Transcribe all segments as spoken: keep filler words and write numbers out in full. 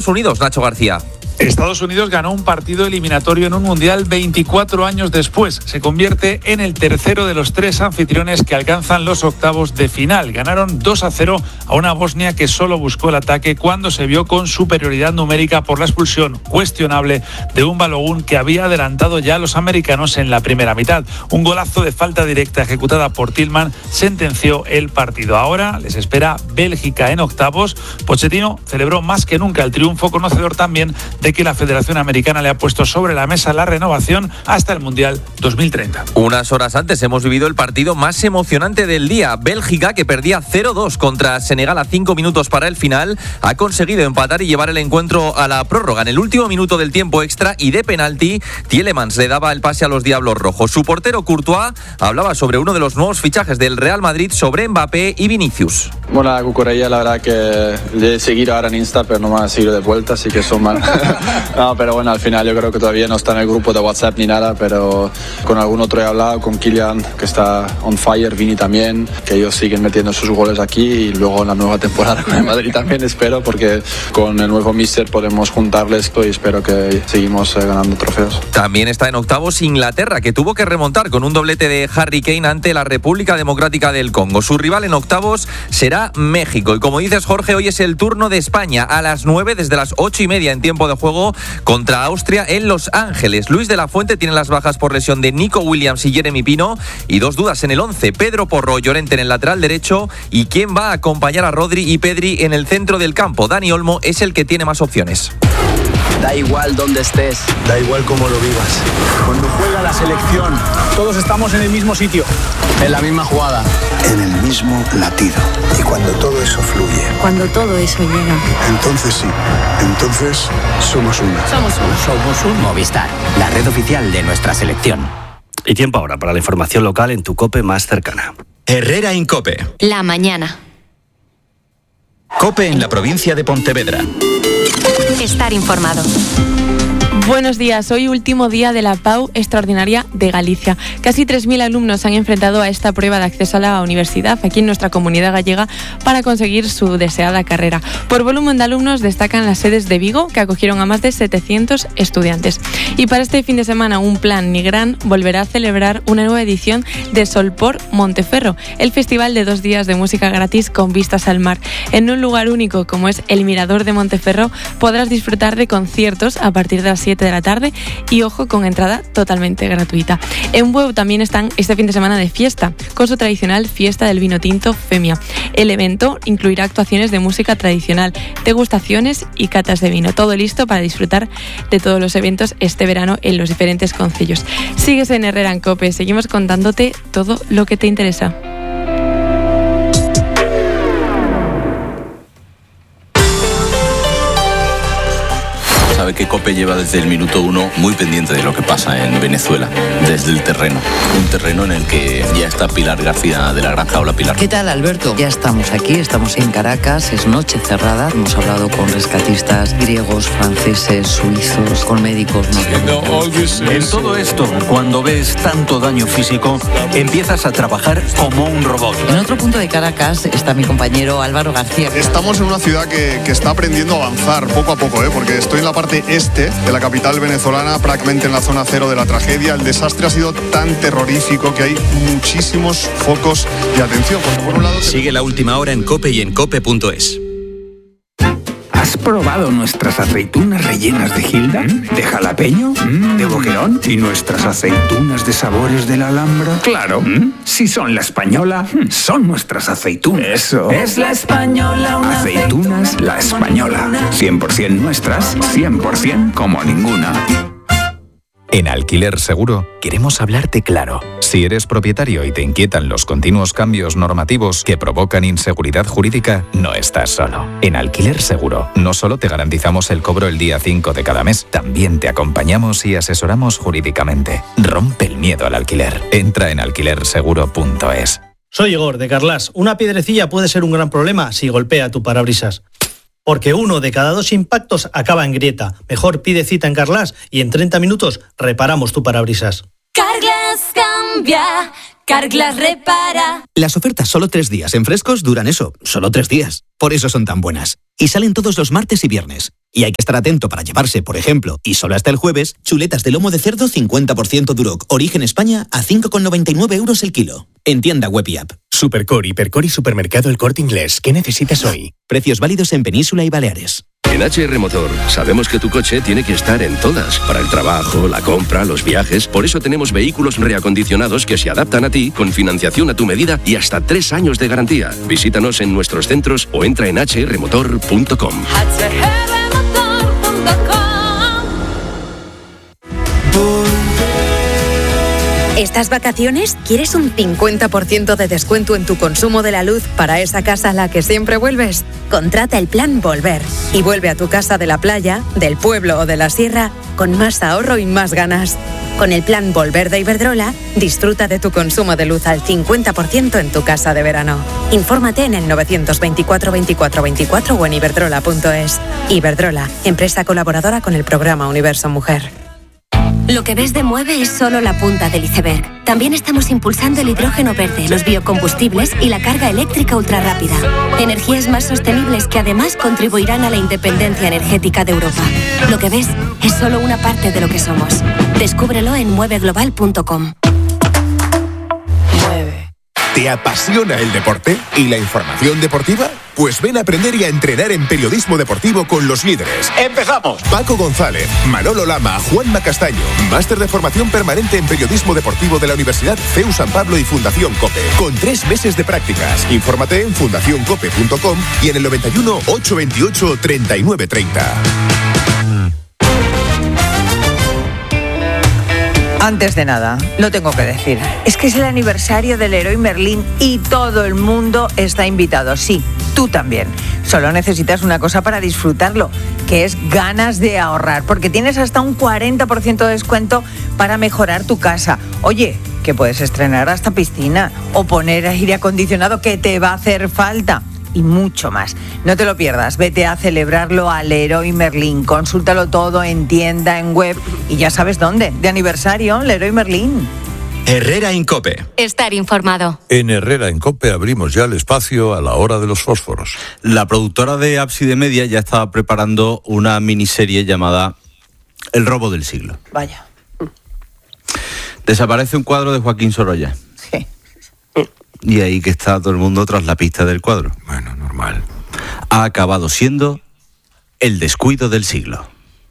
Unidos, Nacho García. Estados Unidos ganó un partido eliminatorio en un mundial veinticuatro años después. Se convierte en el tercero de los tres anfitriones que alcanzan los octavos de final. Ganaron dos a cero a una Bosnia que solo buscó el ataque cuando se vio con superioridad numérica por la expulsión cuestionable de un Balogun que había adelantado ya a los americanos en la primera mitad. Un golazo de falta directa ejecutada por Tillman sentenció el partido. Ahora les espera Bélgica en octavos. Pochettino celebró más que nunca el triunfo, conocedor también de que la Federación Americana le ha puesto sobre la mesa la renovación hasta el Mundial dos mil treinta. Unas horas antes hemos vivido el partido más emocionante del día. Bélgica, que perdía cero dos contra Senegal a cinco minutos para el final, ha conseguido empatar y llevar el encuentro a la prórroga. En el último minuto del tiempo extra y de penalti, Tielemans le daba el pase a los Diablos Rojos. Su portero Courtois hablaba sobre uno de los nuevos fichajes del Real Madrid, sobre Mbappé y Vinicius. Bueno, la Cucurella, la verdad que le he seguido ahora en Insta, pero no me ha seguido de vuelta, así que son mal. No, pero bueno, al final yo creo que todavía no está en el grupo de WhatsApp ni nada, pero con algún otro he hablado, con Kylian, que está on fire, Vini también, que ellos siguen metiendo sus goles aquí, y luego en la nueva temporada con el Madrid también espero, porque con el nuevo míster podemos juntarles y espero que seguimos ganando trofeos. También está en octavos Inglaterra, que tuvo que remontar con un doblete de Harry Kane ante la República Democrática del Congo. Su rival en octavos será México, y como dices, Jorge, hoy es el turno de España a las nueve, desde las ocho y media en tiempo de juego, contra Austria en Los Ángeles. Luis de la Fuente tiene las bajas por lesión de Nico Williams y Jeremy Pino, y dos dudas en el once: Pedro Porro, Llorente en el lateral derecho, y quién va a acompañar a Rodri y Pedri en el centro del campo. Dani Olmo es el que tiene más opciones. Da igual dónde estés, da igual cómo lo vivas. Cuando juega la selección, todos estamos en el mismo sitio, en la misma jugada, en el mismo latido. Y cuando todo eso fluye, cuando todo eso llega, entonces sí, entonces somos uno. Somos uno. Somos un Movistar, la red oficial de nuestra selección. Y tiempo ahora para la información local en tu COPE más cercana. Herrera en COPE. La mañana. COPE en la provincia de Pontevedra. Estar informado. Buenos días, hoy último día de la P A U Extraordinaria de Galicia. Casi tres mil alumnos se han enfrentado a esta prueba de acceso a la universidad aquí en nuestra comunidad gallega para conseguir su deseada carrera. Por volumen de alumnos destacan las sedes de Vigo, que acogieron a más de setecientos estudiantes. Y para este fin de semana, un plan Nigrán volverá a celebrar una nueva edición de Solpor Monteferro, el festival de dos días de música gratis con vistas al mar. En un lugar único como es el Mirador de Monteferro podrás disfrutar de conciertos a partir de las siete de la tarde y, ojo, con entrada totalmente gratuita. En Bueu también están este fin de semana de fiesta, con su tradicional fiesta del vino tinto Femia. El evento incluirá actuaciones de música tradicional, degustaciones y catas de vino. Todo listo para disfrutar de todos los eventos este verano en los diferentes concellos. Sigues en Herrera en COPE, seguimos contándote todo lo que te interesa. Sabe que COPE lleva desde el minuto uno muy pendiente de lo que pasa en Venezuela, desde el terreno. Un terreno en el que ya está Pilar García de la Granja. Hola, Pilar. ¿Qué tal, Alberto? Ya estamos aquí, estamos en Caracas, es noche cerrada. Hemos hablado con rescatistas griegos, franceses, suizos, con médicos. ¿no? En todo esto, cuando ves tanto daño físico, empiezas a trabajar como un robot. En otro punto de Caracas está mi compañero Álvaro García. Estamos en una ciudad que, que está aprendiendo a avanzar poco a poco, ¿eh? Porque estoy en la parte este de la capital venezolana, prácticamente en la zona cero de la tragedia. El desastre ha sido tan terrorífico que hay muchísimos focos de atención. Porque por un lado... Sigue la última hora en COPE y en cope punto es. ¿Has probado nuestras aceitunas rellenas de Gilda? ¿De jalapeño? ¿De boquerón? ¿Y nuestras aceitunas de sabores de la Alhambra? Claro, si son la española, son nuestras aceitunas. Eso. Es la española, una aceitunas aceituna la española. cien por ciento nuestras, cien por ciento como ninguna. En Alquiler Seguro queremos hablarte claro. Si eres propietario y te inquietan los continuos cambios normativos que provocan inseguridad jurídica, no estás solo. En Alquiler Seguro no solo te garantizamos el cobro el día cinco de cada mes, también te acompañamos y asesoramos jurídicamente. Rompe el miedo al alquiler. Entra en alquiler seguro punto es. Soy Igor, de Carlas. Una piedrecilla puede ser un gran problema si golpea tu parabrisas. Porque uno de cada dos impactos acaba en grieta. Mejor pide cita en Carglass y en treinta minutos reparamos tu parabrisas. Carglass cambia, Carglass repara. Las ofertas solo tres días en frescos duran eso, solo tres días. Por eso son tan buenas. y salen todos los martes y viernes. Y hay que estar atento para llevarse, por ejemplo, y solo hasta el jueves, chuletas de lomo de cerdo cincuenta por ciento Duroc, origen España, a cinco con noventa y nueve euros el kilo. En tienda web y app. Supercore, Hipercore y Supermercado El Corte Inglés. ¿Qué necesitas hoy? Precios válidos en Península y Baleares. En H R Motor sabemos que tu coche tiene que estar en todas, para el trabajo, la compra, los viajes. Por eso tenemos vehículos reacondicionados que se adaptan a ti, con financiación a tu medida y hasta tres años de garantía. Visítanos en nuestros centros o entra en h r motor punto com. ¿Estas vacaciones quieres un cincuenta por ciento de descuento en tu consumo de la luz para esa casa a la que siempre vuelves? Contrata el plan Volver y vuelve a tu casa de la playa, del pueblo o de la sierra con más ahorro y más ganas. Con el plan Volver de Iberdrola, disfruta de tu consumo de luz al cincuenta por ciento en tu casa de verano. Infórmate en el novecientos veinticuatro veinticuatro veinticuatro o en iberdrola punto es. Iberdrola, empresa colaboradora con el programa Universo Mujer. Lo que ves de Mueve es solo la punta del iceberg. También estamos impulsando el hidrógeno verde, los biocombustibles y la carga eléctrica ultrarrápida. Energías más sostenibles que además contribuirán a la independencia energética de Europa. Lo que ves es solo una parte de lo que somos. Descúbrelo en mueve global punto com. ¿Te apasiona el deporte y la información deportiva? Pues ven a aprender y a entrenar en periodismo deportivo con los líderes. ¡Empezamos! Paco González, Manolo Lama, Juanma Castaño. Máster de formación permanente en periodismo deportivo de la Universidad C E U San Pablo y Fundación COPE. Con tres meses de prácticas. Infórmate en fundación cope punto com y en el noventa y uno, ochocientos veintiocho, treinta y nueve treinta. Antes de nada, lo tengo que decir. Es que es el aniversario del Leroy Merlin y todo el mundo está invitado. Sí, tú también. Solo necesitas una cosa para disfrutarlo, que es ganas de ahorrar, porque tienes hasta un cuarenta por ciento de descuento para mejorar tu casa. Oye, que puedes estrenar hasta piscina o poner aire acondicionado que te va a hacer falta. Y mucho más. No te lo pierdas, vete a celebrarlo a Leroy Merlin. Consúltalo todo en tienda, en web y ya sabes dónde. De aniversario, Leroy Merlin. Herrera en COPE. Estar informado. En Herrera en COPE abrimos ya el espacio a la hora de los fósforos. La productora de Ábside Media ya estaba preparando una miniserie llamada El robo del siglo. Vaya. Desaparece un cuadro de Joaquín Sorolla. Sí. Y ahí que está todo el mundo tras la pista del cuadro. Bueno, normal. Ha acabado siendo el descuido del siglo.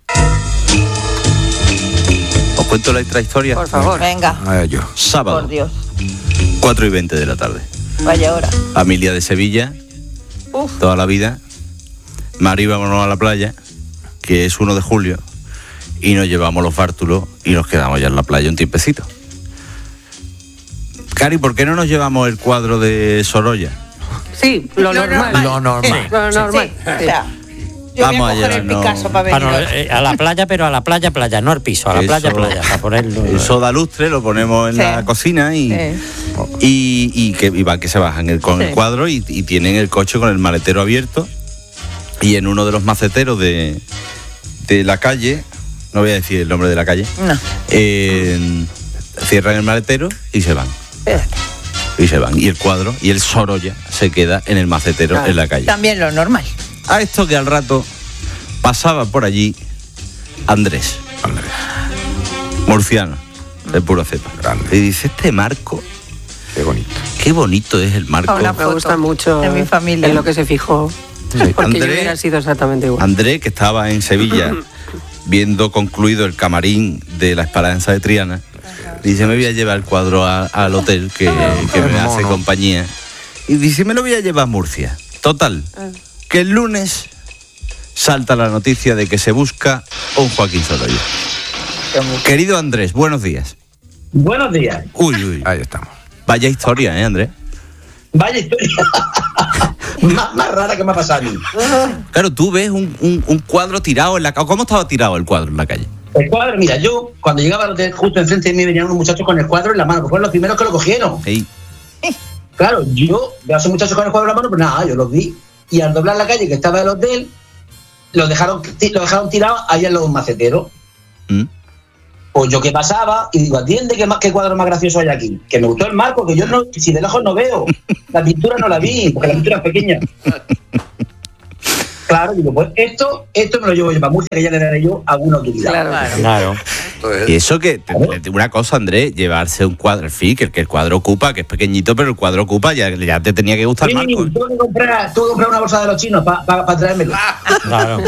¿Os cuento la historia? Por favor. Venga. Vaya yo. Sábado. Por Dios. cuatro y veinte de la tarde. Vaya hora. Familia de Sevilla. Uf. Toda la vida. Mari, vámonos a la playa, que es uno de julio, y nos llevamos los bártulos y nos quedamos ya en la playa un tiempecito. Cari, ¿por qué no nos llevamos el cuadro de Sorolla? Sí, lo, lo normal. normal. Lo normal. Sí, lo normal. Sí. O sea, yo Vamos voy a coger allá, el no. Picasso para venir. Bueno, eh, a la playa, pero a la playa, playa, no al piso, a la Eso, playa, playa, para ponerlo. El soda lustre lo ponemos en Sí. la cocina y, Sí. y, y que y va que se bajan el, con Sí. el cuadro y, y tienen el coche con el maletero abierto y en uno de los maceteros de, de la calle, no voy a decir el nombre de la calle, No. eh, cierran el maletero y se van. Espérate. Y se van. Y el cuadro y el Sorolla se queda en el macetero Claro. en la calle. También lo normal. A esto que al rato pasaba por allí Andrés. Andrés. Murciano, de pura cepa. Grande. Y dice, este marco, Qué bonito. qué bonito es el marco. Una Me gusta mucho de mi familia. en lo que se fijó. Sí. Porque yo Andrés- hubiera sido exactamente igual. Andrés, que estaba en Sevilla viendo concluido el camarín de la Esperanza de Triana, dice, me voy a llevar el cuadro a- al hotel que, que me hace compañía. Y dice, me lo voy a llevar a Murcia. Total, que el lunes salta la noticia de que se busca un Joaquín Sorolla. Querido Andrés, buenos días. Buenos días. Uy, uy. Ahí estamos. Vaya historia, ¿eh, Andrés? Vaya historia. más, más rara que me ha pasado a mí. Claro, tú ves un, un, un cuadro tirado en la calle. ¿Cómo estaba tirado el cuadro en la calle? El cuadro, mira, yo cuando llegaba al hotel, justo enfrente de mí venían unos muchachos con el cuadro en la mano, que fueron los primeros que lo cogieron. Ey. Claro, yo veo a esos muchachos con el cuadro en la mano, pero nada, yo los vi. Y al doblar la calle que estaba el hotel, lo dejaron, lo dejaron tirado allá en los maceteros. ¿Mm? Pues yo que pasaba y digo, atiende qué, más, qué cuadro más gracioso hay aquí. Que me gustó el marco, que yo no, si de lejos no veo. La pintura no la vi, porque la pintura es pequeña. Claro, digo, pues esto, esto me lo llevo yo para Murcia, que ya le daré yo alguna utilidad. Claro. claro. Y eso que, una cosa, Andrés, llevarse un cuadro, en fin, que, que el cuadro ocupa, que es pequeñito, pero el cuadro ocupa, ya, ya te tenía que gustar Sí, más. tuve que comprar, tuve que comprar una bolsa de los chinos para pa, pa traérmelo. Claro.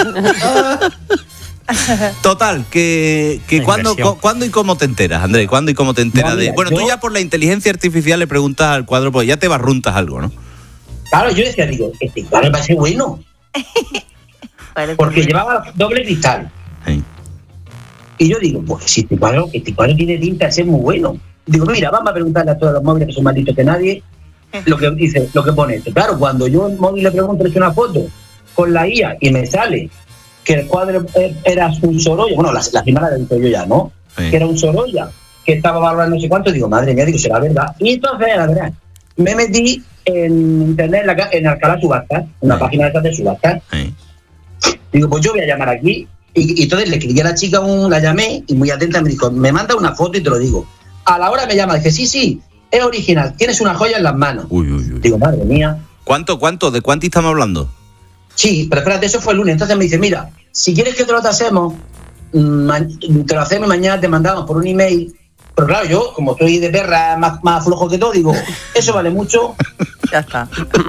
Total, que, que cuándo, cu- cuándo y cómo te enteras, Andrés, cuándo y cómo te enteras No, de. mira, Bueno, yo- tú ya por la inteligencia artificial le preguntas al cuadro, pues ya te barruntas algo, ¿no? Claro, yo decía, digo, este cuadro me parece bueno. Porque llevaba doble cristal. Sí. Y yo digo, pues si este cuadro, este cuadro tiene tinta de ser muy bueno. Digo, mira, vamos a preguntarle a todos los móviles que son más listos que nadie lo que dice, lo que pone esto. Claro, cuando yo en móvil le pregunto, le echo una foto con la I A y me sale que el cuadro era un Sorolla, bueno, la, la primera la he visto yo ya, ¿no? Sí. Que era un Sorolla, que estaba valorando no sé cuánto, digo, madre mía, digo, será verdad. Y entonces, la verdad, me metí en internet, en, la, ca- en Alcalá Subastas, una Sí. página de estas de subastas. Sí. Digo, pues yo voy a llamar aquí. Y, y entonces le escribí a la chica, un, la llamé y muy atenta me dijo, me manda una foto y te lo digo. A la hora me llama, dice, sí, sí, es original, tienes una joya en las manos. Uy, uy, uy. Digo, madre mía. ¿Cuánto, cuánto? ¿De cuánto estamos hablando? Sí, pero espérate, eso fue el lunes. Entonces me dice, mira, si quieres que te lo tasemos, ma- te lo hacemos y mañana te mandamos por un email. Pero claro, yo, como estoy de perra más, más flojo que todo, digo, eso vale mucho. Ya está.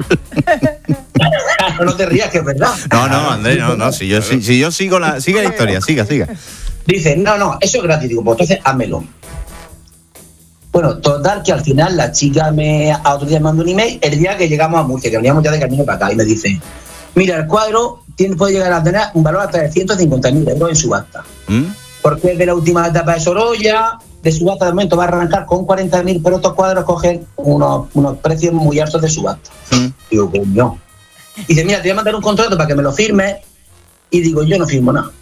no, no te rías, que es verdad. No, no, Andrés, no, no, si yo, si, si yo sigo la, sigue la historia, siga, siga. Dice, no, no, eso es gratis. Digo, pues entonces házmelo. Bueno, total, que al final la chica me a otro día me mandó un email el día que llegamos a Murcia, que veníamos ya de camino para acá, y me dice, mira, el cuadro tiene, puede llegar a tener un valor hasta de ciento cincuenta mil euros en subasta. ¿Mm? Porque es de la última etapa de Sorolla, de subasta de momento va a arrancar con cuarenta mil, pero estos cuadros cogen unos, unos precios muy altos de subasta. ¿Mm? Digo, pues no. Dice, mira, te voy a mandar un contrato para que me lo firmes. Y digo, yo no firmo nada.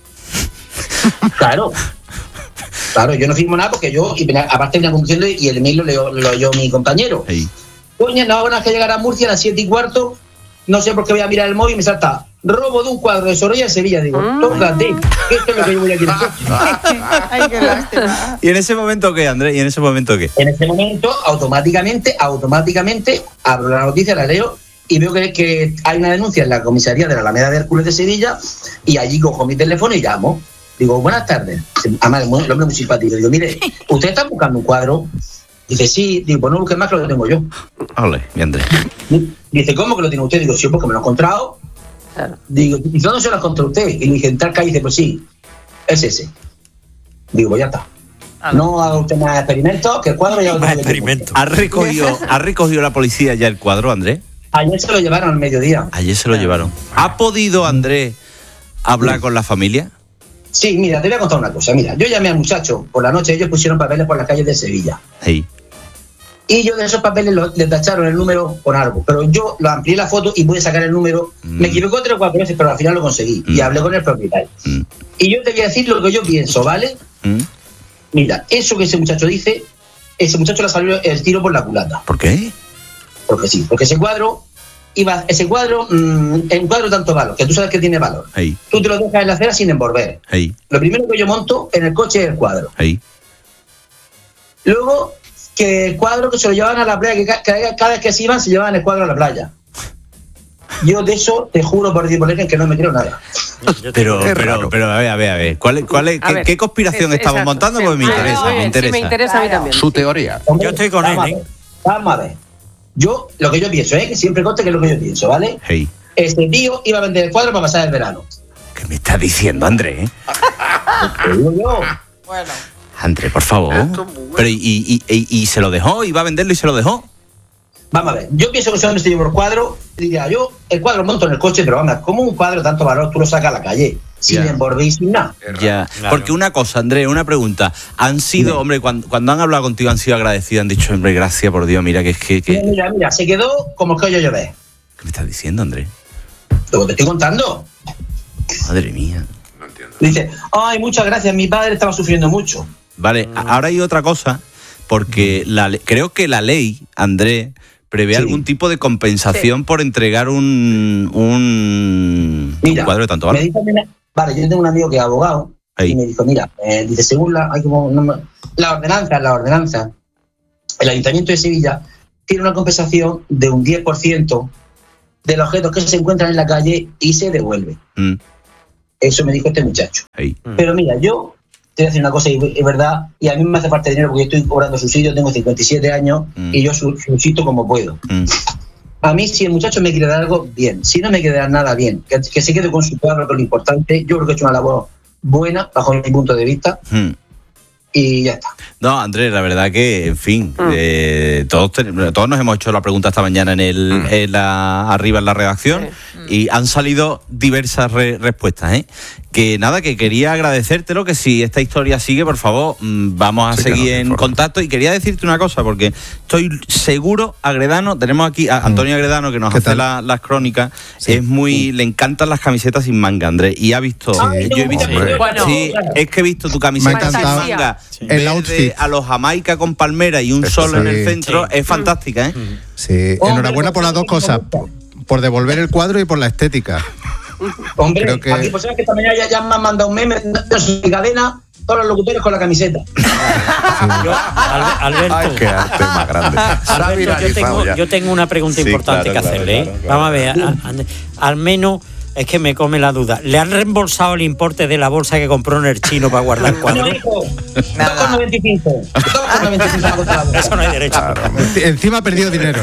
Claro. Claro, yo no firmo nada porque yo, y aparte venía conduciendo y el email lo leyó, lo leyó mi compañero. Hey. Coño, no, ahora que llegar a Murcia a las siete y cuarto, no sé por qué voy a mirar el móvil y me salta robo de un cuadro de Sorolla en Sevilla. Digo, tócate, que esto es lo que yo voy a querer. Ay, qué lástima. ¿Y en ese momento qué, Andrés? ¿Y en ese momento qué? En ese momento, automáticamente, automáticamente, abro la noticia, la leo y veo que, que hay una denuncia en la comisaría de la Alameda de Hércules de Sevilla y allí cojo mi teléfono y llamo. Digo, buenas tardes. Además, el hombre muy simpático. Digo, mire, ¿usted está buscando un cuadro? Dice, sí. Digo, pues no busques más que lo que tengo yo. Ole, mi Andrés. Dice, ¿cómo que lo tiene usted? Digo, sí, porque me lo he encontrado. Digo, ¿y dónde se lo ha encontrado usted? Y le dije, en tal calle. Dice, pues sí, es ese. Digo, pues ya está. No haga usted más experimentos, que el cuadro ya lo tengo yo. ¿Ha recogido, ¿Ha recogido la policía ya el cuadro, Andrés? Ayer se lo llevaron al mediodía. Ayer se lo llevaron. ¿Ha podido, Andrés, hablar con la familia? Sí, mira, te voy a contar una cosa. Mira, yo llamé al muchacho por la noche, ellos pusieron papeles por las calles de Sevilla. Sí. Y yo de esos papeles lo, le tacharon el número con algo. Pero yo lo amplié la foto y pude sacar el número. Mm. Me equivoqué tres o cuatro veces, pero al final lo conseguí. Mm. Y hablé con el propietario. Mm. Y yo te voy a decir lo que yo pienso, ¿vale? Mm. Mira, eso que ese muchacho dice, ese muchacho le salió el tiro por la culata. ¿Por qué? Porque sí, porque ese cuadro, iba, ese cuadro, mmm, en cuadro tanto valor, que tú sabes que tiene valor. Hey. Tú te lo dejas en la acera sin envolver. Hey. Lo primero que yo monto en el coche es el cuadro. Hey. Luego, que el cuadro que se lo llevaban a la playa, que cada, cada vez que se iban, se llevaban el cuadro a la playa. Yo de eso te juro por Dios, por Virgen, que no me creo nada. Pero, pero, pero, a ver, a ver, a ver. ¿Cuál, cuál es, qué, ver, ¿Qué conspiración es, estamos exacto, montando? Sí. Pues me interesa, ah, no, me interesa. Sí, me interesa a mí también. Su teoría. Hombre, yo estoy con él, ¿eh? Vamos a ver. Yo, lo que yo pienso, ¿eh? Que siempre conste que es lo que yo pienso, ¿vale? Hey. Este tío iba a vender el cuadro para pasar el verano. ¿Qué me estás diciendo, Andrés? Te digo yo. Bueno. Andrés, por favor. Pero, y, y, y, ¿y se lo dejó? ¿Iba a venderlo y se lo dejó? Vamos a ver, yo pienso que ese hombre se llevó el cuadro, diría yo, el cuadro monto en el coche, pero vamos, como un cuadro de tanto valor tú lo sacas a la calle, sin yeah. envolver y sin nada. Ya, claro. Porque una cosa, Andrés, una pregunta, han sido, sí. hombre, cuando, cuando han hablado contigo han sido agradecidos, han dicho, hombre, gracias por Dios, mira que es que... que... Mira, mira, mira, se quedó como el que yo llové. ¿Qué me estás diciendo, Andrés? Lo que te estoy contando. Madre mía. No entiendo. Dice, ay, muchas gracias, mi padre estaba sufriendo mucho. Vale, mm. ahora hay otra cosa, porque mm. la, creo que la ley, Andrés... prevé sí. algún tipo de compensación sí. por entregar un, un, mira, un cuadro de tanto valor. Me dijo, mira, vale, yo tengo un amigo que es abogado Ahí. y me dijo, mira, eh, dice, según la, hay como, no, la ordenanza, la ordenanza, el Ayuntamiento de Sevilla tiene una compensación de un diez por ciento de los objetos que se encuentran en la calle y se devuelve. Mm. Eso me dijo este muchacho. Hey. Pero mira, yo te voy a decir una cosa, y es verdad, y a mí me hace falta dinero porque estoy cobrando subsidio, tengo cincuenta y siete años mm. y yo subsisto como puedo. Mm. A mí, si el muchacho me quiere dar algo, bien. Si no me quiere dar nada, bien. Que, que se quede con su cuadro, que es lo importante. Yo creo que he hecho una labor buena, bajo mi punto de vista. Mm. Y ya está. No, Andrés, la verdad que, en fin, mm. eh, todos, te, todos nos hemos hecho la pregunta esta mañana en el mm. en la, arriba en la redacción sí. y han salido diversas re, respuestas, ¿eh? Que nada, que quería agradecértelo, que si esta historia sigue, por favor, vamos a sí, seguir en contacto. Y quería decirte una cosa, porque estoy seguro, Agredano, tenemos aquí a Antonio Agredano, que nos hace la, las crónicas, sí. es muy, sí. le encantan las camisetas sin manga, Andrés, y ha visto, sí. yo he visto, sí. Bueno, sí, es que he visto tu camiseta sin manga, sí. el outfit a los Jamaica con palmera y un Eso sol sí. en el centro, sí. es fantástica, ¿eh? Sí, oh, enhorabuena por las dos cosas, por devolver el cuadro y por la estética. Hombre, Creo que... aquí pues sabes que esta mañana ya, ya me han mandado un meme de su cadena, todos los locutores con la camiseta. Yo, Alberto, Ay, qué arte más grande. Alberto, yo, tengo, yo tengo una pregunta sí, importante claro, que hacerle. Claro, claro, claro. Vamos a ver, a, a, al menos es que me come la duda. ¿Le han reembolsado el importe de la bolsa que compró en el chino para guardar cuadros? No, hijo. dos con noventa y cinco. dos con noventa y cinco. Eso no hay derecho. Claro. Encima ha perdido dinero.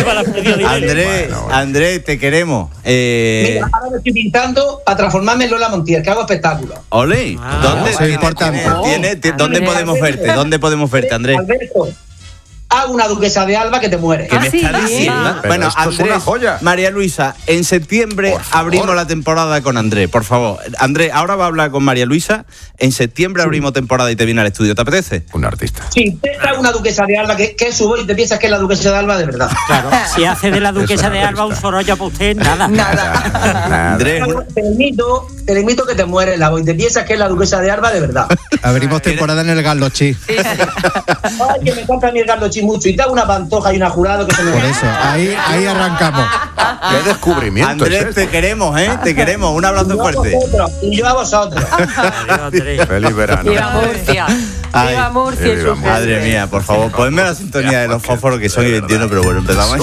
Andrés, bueno, bueno. Andrés, te queremos. Eh... Mira, ahora me estoy pintando para transformarme en Lola Montiel, que hago espectáculos. Ole, ah, ¿dónde, eso es importante. ¿tiene, tiene, ¿dónde podemos verte? ¿Dónde podemos verte, Andrés? Alberto, hago una duquesa de Alba que te muere. ¿Qué ah, me sí, está diciendo? sí. Bueno, esto Andrés, es una joya. María Luisa, en septiembre abrimos la temporada con Andrés, por favor. Andrés, ahora va a hablar con María Luisa. En septiembre sí. abrimos temporada y te viene al estudio. ¿Te apetece? Un artista. Sí, te hago una duquesa de Alba que, que subo y te piensas que es la duquesa de Alba de verdad. Claro, si hace de la duquesa de Alba un Sorolla para usted, nada. Nada. nada. Andrés, te limito, te limito que te mueres la voz y te piensas que es la duquesa de Alba de verdad. Abrimos temporada en el Garlochi. Sí, sí. Ay, que me encanta a mí el Garlochi mucho y te hago una pantoja y una jurado que se me Por eso, ahí, ahí arrancamos. Qué descubrimiento. Andrés, es te queremos, ¿eh? Te queremos. Un abrazo y fuerte. Vosotros, y yo a vosotros. Feliz verano. Viva Murcia. Ay, Viva Murcia y su gente. Madre mía, por favor, ponme la sintonía de los fósforos que son y veintiuno, pero bueno, empezamos.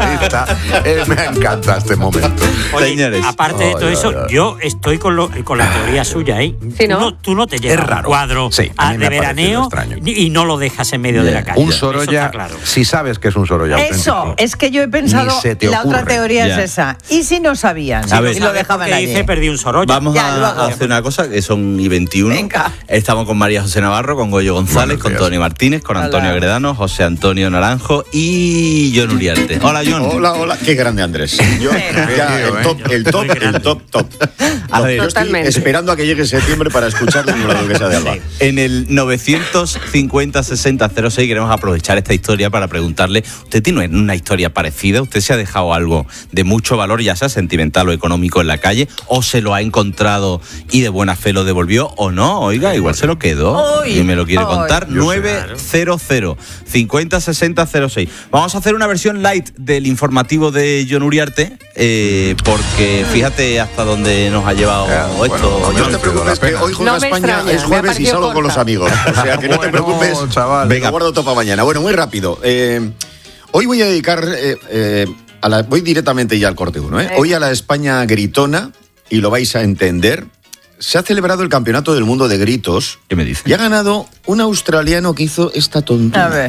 eh, me encanta este momento. Oye, señores. Aparte de todo eso, yo estoy con, lo, con la teoría suya ahí. ¿Sí, no? Tú, no, tú no te llevas un cuadro sí, a de veraneo y no lo dejas en medio yeah. de la calle. Un Sorolla, claro. si sabes que es un Sorolla Eso, auténtico, es que yo he pensado, la ocurre. otra teoría yeah. es esa. ¿Y si no sabían? A ver, y lo dejaban allí. Dice, perdí un Sorolla. Vamos ya, a, a hacer una cosa, que son y veintiuno. Venga. Estamos con María José Navarro, con Goyo González, con Tony Martínez, con hola. Antonio Agredano, José Antonio Naranjo y John Uriarte. Hola, John. Hola, hola. Qué grande, Andrés. Yo, ya, el top, el top, el top, top. A ver, yo estoy esperando a que llegue septiembre para escucharlo en la duquesa de Alba. En el novecientos cincuenta sesenta cero seis queremos aprovechar esta historia para preguntarle, ¿usted tiene una historia parecida? ¿Usted se ha dejado algo de mucho valor, ya sea sentimental o económico, en la calle? ¿O se lo ha encontrado y de buena fe lo devolvió? ¿O no? Oiga, igual se lo quedó Oy. y me lo quiere Oy. contar. nueve cero cero cincuenta sesenta cero seis. Vamos a hacer una versión light del informativo de John Uriarte, eh, porque fíjate hasta dónde nos ha llevado eh, esto. Bueno, no te preocupes, que hoy juega no España, extraña, es jueves y salgo corta. con los amigos. O sea, que no bueno, te preocupes, chaval. Venga, guardo todo para mañana. Bueno, muy rápido. Eh, hoy voy a dedicar, eh, eh, a la, voy directamente ya al corte uno. ¿eh? Eh. Hoy a la España gritona, y lo vais a entender. Se ha celebrado el Campeonato del Mundo de Gritos. ¿Qué me dice? Y ha ganado un australiano que hizo esta tontería. A ver.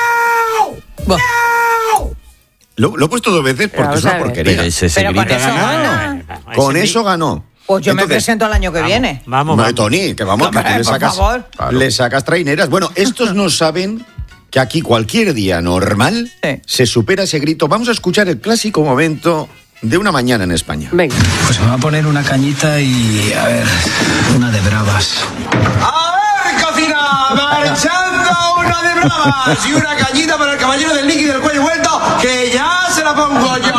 ¡No! ¡No! Lo, lo he puesto dos veces porque es una porquería. Pero ese se Pero grita con eso ganado. gana. Con eso ganó. Pues yo Entonces, me presento al año que vamos, viene. Vamos, no, vamos. Tony, que vamos, que tú le sacas, favor. le sacas traineras. Bueno, estos no saben que aquí cualquier día normal sí. se supera ese grito. Vamos a escuchar el clásico momento de una mañana en España. Venga. Pues me va a poner una cañita y, a ver, una de bravas. A ver, cocina, marchando una de bravas y una cañita para el caballero del líquido del cuello vuelto, que ya se la pongo yo.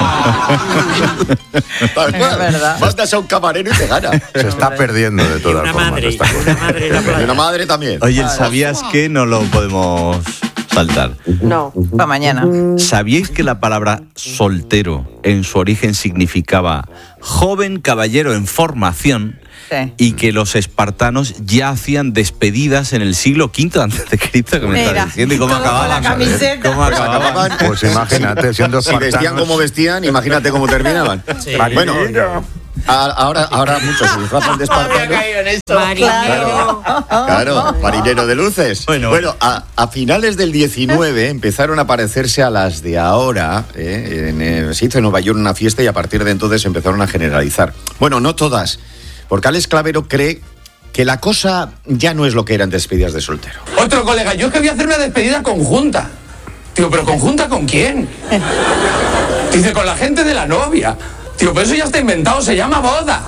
Tal cual. verdad. Mandas a un camarero y te gana. Se está perdiendo de todas una formas. Madre, esta una madre, en la playa. Y una madre también. Oye, ¿sabías que no lo podemos saltar? No. Para mañana. ¿Sabíais que la palabra soltero en su origen significaba joven caballero en formación Sí. y que los espartanos ya hacían despedidas en el siglo quinto antes de Cristo, que me Mira, estás diciendo, y cómo todo con la acababan. camiseta. ¿Cómo acababan? Pues imagínate, siendo si vestían como vestían, imagínate cómo terminaban. Sí. Bueno, a- ahora, ahora muchos se disfrazan de espartanos. Marinero. Claro, marinero de luces. Bueno, bueno a, a finales del diecinueve empezaron a parecerse a las de ahora. ¿eh? En, eh, se hizo en Nueva York una fiesta y a partir de entonces empezaron a generalizar. Bueno, no todas, porque Alex Clavero cree que la cosa ya no es lo que eran despedidas de soltero. Otro colega, yo es que voy a hacer una despedida conjunta. Tío, ¿pero conjunta con quién? Dice, con la gente de la novia. Tío, pero eso ya está inventado, se llama boda.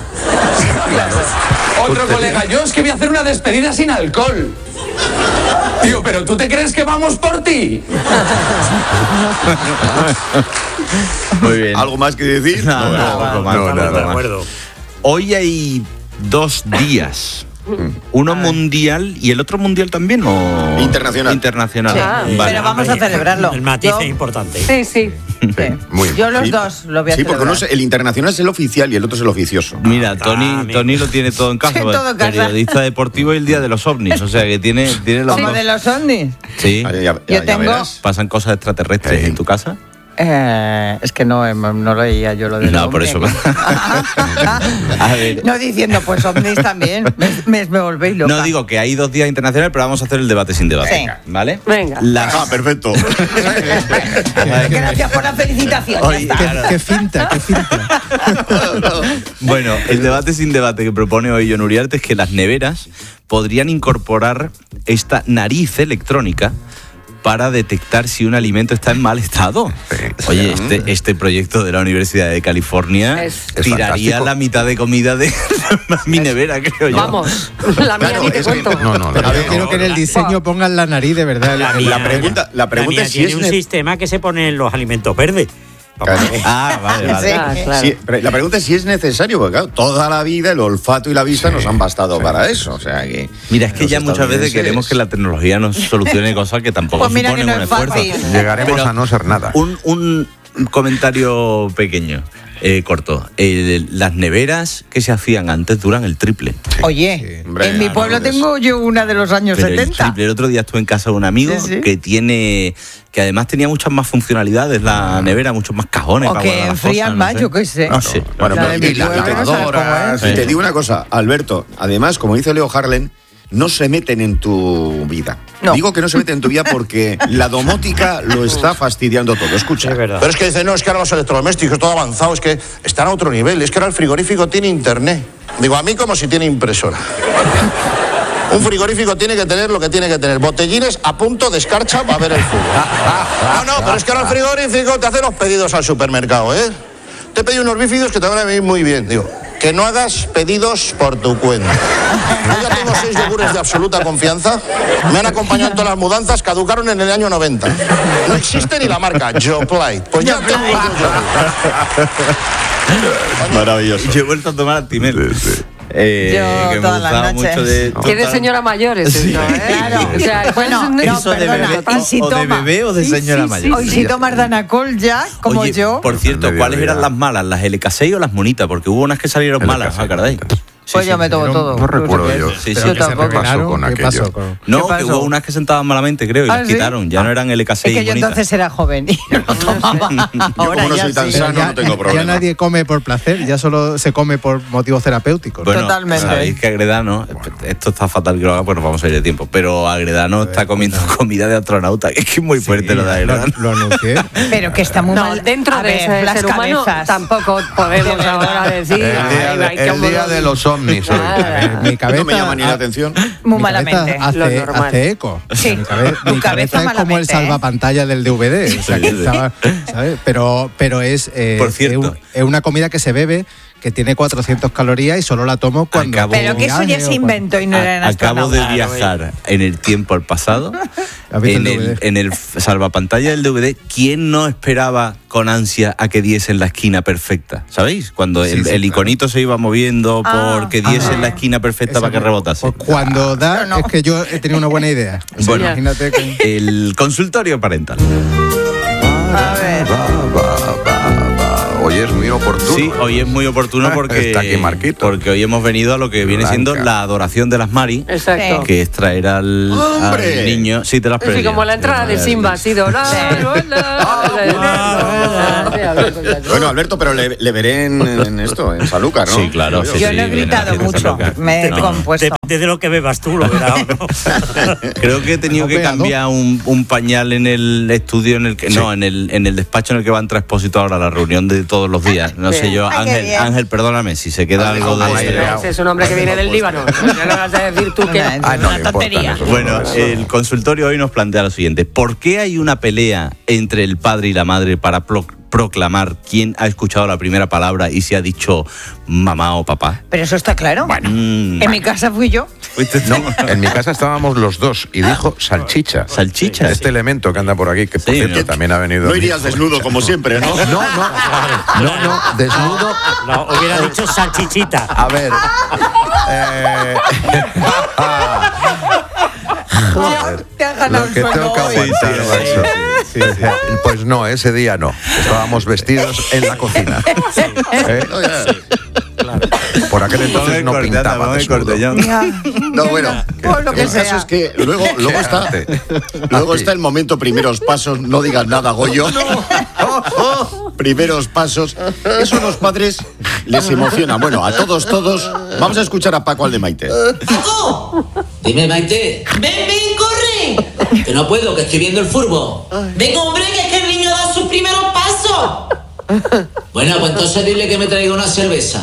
Otro colega, yo es que voy a hacer una despedida sin alcohol. Tío, pero ¿tú te crees que vamos por ti? Muy bien. ¿Algo más que decir? No, no, no, poco más, no, poco nada. más. De acuerdo. Hoy hay dos días. Uno mundial y el otro mundial también, ¿o? Internacional. Internacional. Sí, Vale. pero vamos a celebrarlo. El matiz Yo- es importante. Sí, sí. Muy bien. Yo los Sí. dos lo voy a Sí, porque uno celebrar. es- el internacional es el oficial y el otro es el oficioso. Mira, Tony, Tony lo tiene todo en casa. Sí, pues, todo en casa. periodista deportivo y el día de los ovnis. O sea que tiene, tiene los Como dos. de los ovnis. Sí. Ya- ya- Yo ya tengo- verás. ¿Pasan cosas extraterrestres en tu casa? Eh, es que no, eh, no leía yo lo de No, por eso. A ver. No diciendo, pues ovnis también. Me, me, me volvéis loca. No digo que hay dos días internacionales, pero vamos a hacer el debate sin debate. Sí. ¿Vale? Venga. Las- Ah, perfecto. Gracias por la felicitación. ya Oye, está. claro. Qué finta, qué finta. Bueno, el debate sin debate que propone hoy John Uriarte es que las neveras podrían incorporar esta nariz electrónica para detectar si un alimento está en mal estado. Oye, este, este proyecto de la Universidad de California Es- Es tiraría fantástico. la mitad de comida de mi nevera, creo yo. Vamos, la mía Claro, ni te es que- cuento. No, no, Pero no, yo no. quiero que en el diseño pongan la nariz de verdad. La en mía- La pregunta, la pregunta mía es si tiene es un ne- sistema que se pone en los alimentos verdes. Claro. Ah, vale, vale. Sí. Ah, claro. Sí, pero la pregunta es si es necesario, porque claro, toda la vida el olfato y la vista nos han bastado para eso. O sea que. Mira, es que los ya muchas veces estadounidenses- queremos que la tecnología nos solucione cosas que tampoco Pues mira que suponen no un es esfuerzo. fácil. Llegaremos Pero- a no ser nada. Un, un comentario pequeño, eh, corto. Eh, las neveras que se hacían antes duran el triple. Oye, Hombre, en mi ya, pueblo no, es- tengo yo una de los años Pero el setenta. triple. El otro día estuve en casa de un amigo Sí, sí. que tiene, que además tenía muchas más funcionalidades la nevera, muchos más cajones O para que guardar las enfrían cosas, más, no sé. yo qué sé. No sé. Bueno, La pero de y mi la pueblo, no sabes cómo lavadoras. es. Y te digo una cosa, Alberto, además, como dice Leo Harlen, no se meten en tu vida. No. Digo que no se meten en tu vida porque la domótica lo está fastidiando todo. Escucha. Es verdad. Pero es que dicen, no, es que ahora los electrodomésticos, todo avanzado, es que están a otro nivel, es que ahora el frigorífico tiene internet. Digo, a mí como si tiene impresora. Un frigorífico tiene que tener lo que tiene que tener, botellines a punto de escarcha para ver el fútbol. No, no, pero es que ahora el frigorífico te hace los pedidos al supermercado, ¿eh? Te he pedido unos bífidos que te van a venir muy bien. Digo, que no hagas pedidos por tu cuenta. Yo ya tengo seis yogures de absoluta confianza. Me han acompañado en todas las mudanzas, caducaron en el año noventa. No existe ni la marca Yoplait. Pues ya tengo yo Yoplait. Maravilloso. Yo he vuelto a tomar Actimel. Eh, Yo que me todas las gustaba noches. mucho de... Que de señora mayor es Sí. eso, ¿eh? Claro. O sea, Bueno, es un- no, Eso de perdona, bebé, y si o de toma- bebé o de Sí, señora sí, mayor. Hoy si tomas Danacol ya, como Oye, yo. por cierto, Al ¿cuáles eran mediodía. las malas? ¿Las L K seis o las monitas? Porque hubo unas que salieron L K malas, seis, ¿acordáis? monitas. Pues yo me tomo no- todo. No recuerdo sé yo. qué es. Sí, Yo sí. ¿Qué se tampoco. revelaron? con ¿Qué aquello? pasó con- No, ¿Qué que pasó? hubo unas que sentaban malamente, creo, y ¿Ah, las sí? quitaron. Ya no eran L K Es seis que yo bonitas. entonces era joven y no lo tomaba. Yo Ahora como no ya soy tan sí. sano ya, no tengo ya problema. nadie come por placer, ya solo se come por motivos terapéuticos. Bueno, Totalmente. sabéis que Agredano, esto está fatal que lo haga, pues nos vamos a ir de tiempo, pero Agredano está comiendo comida de astronauta, que es que es muy fuerte lo de Agredano. Lo, lo anuncié. Pero que está muy No, mal. dentro A de ver, ese las ser humano cabezas. tampoco podemos De verdad. ahora decir. El día, "Ay, de, ay, qué el día amor". de los ovnis hoy. Ah, Mi cabeza No me llama ni la atención. Muy mi malamente. cabeza Lo Hace, normal. hace eco. Sí. Mi, cabe- Tu mi cabeza cabeza es como el malamente, ¿eh? salvapantalla del D V D. O sea, que estaba- ¿sabes? Pero, pero es, eh, Por cierto. es, un- es una comida que se bebe, que tiene cuatrocientas calorías y solo la tomo cuando. Acabo- Pero que eso ya viaje se o inventó y no era en A- Acabo de astronauta. viajar en el tiempo al pasado. ¿Has visto En el el, D V D? en el salvapantalla del D V D, ¿quién no esperaba con ansia a que diese en la esquina perfecta? ¿Sabéis? Cuando Sí, el, sí, el claro. iconito se iba moviendo Ah. porque diese Ah. en la esquina perfecta Eso para que no. rebotase. Pues cuando da, Pero no. es que yo he tenido una buena idea. O sea, Bueno. imagínate que. El consultorio parental. A ver. Hoy es muy oportuno. Sí, hoy es muy oportuno porque, Está aquí Marquito. porque hoy hemos venido a lo que viene Blanca. siendo la adoración de las Mari. Exacto. Que es traer al, al niño. Sí, te las Sí, como la entrada de Simba ha sido. Bueno, Alberto, pero le, le veré en, en esto, en Sanlúcar, ¿no? Sí, claro. Sí, Yo sí, no he gritado mucho, me he No, compuesto. Depende de lo que bebas tú, lo verás. ¿no? Creo que he tenido que cambiar un, un pañal en el estudio en el que, Sí. no, en el, en el despacho en el que va a entrar Expósito ahora a la reunión de todos los días. No sé yo, Ay, qué Ángel, bien. Ángel, perdóname si se queda algo de... Ese es un hombre que viene del Líbano. Ya le vas a decir tú que Una- Ah, no una le tontería. importan esos Bueno, colores. el consultorio hoy nos plantea lo siguiente. ¿Por qué hay una pelea entre el padre y la madre para pro- proclamar quién ha escuchado la primera palabra y si ha dicho mamá o papá? Pero eso está claro. Mm, En mi casa fui yo. ¿fuiste tú? No, en mi casa estábamos los dos y dijo salchicha. Salchicha. Este elemento que anda por aquí, que por Sí, cierto ¿no? también ha venido. No mi irías hijo. desnudo como siempre, ¿no? No, no, no, no, desnudo. No, hubiera dicho salchichita. A ver. eh, Joder, Te has ganado lo que el sueldo tengo que hoy. aguantar, Sí, macho. sí, sí. Pues no, ese día no. Estábamos vestidos en la cocina. ¿Eh? Por aquel entonces no corte, pintaba anda, desnudo. corte, ya. No, bueno, Pues lo que el caso sea. es que luego, luego está luego está el momento primeros pasos, no digas nada, Goyo. Primeros pasos. Eso a los padres les emociona. Bueno, a todos, todos. Vamos a escuchar a Paco al de Maite. ¡Paco! Dime, Maite. ¡Ven, ven, corre! Que no puedo, que estoy viendo el furbo. Venga, hombre, que es que el niño da sus primeros pasos. Bueno, pues entonces dile que me traiga una cerveza.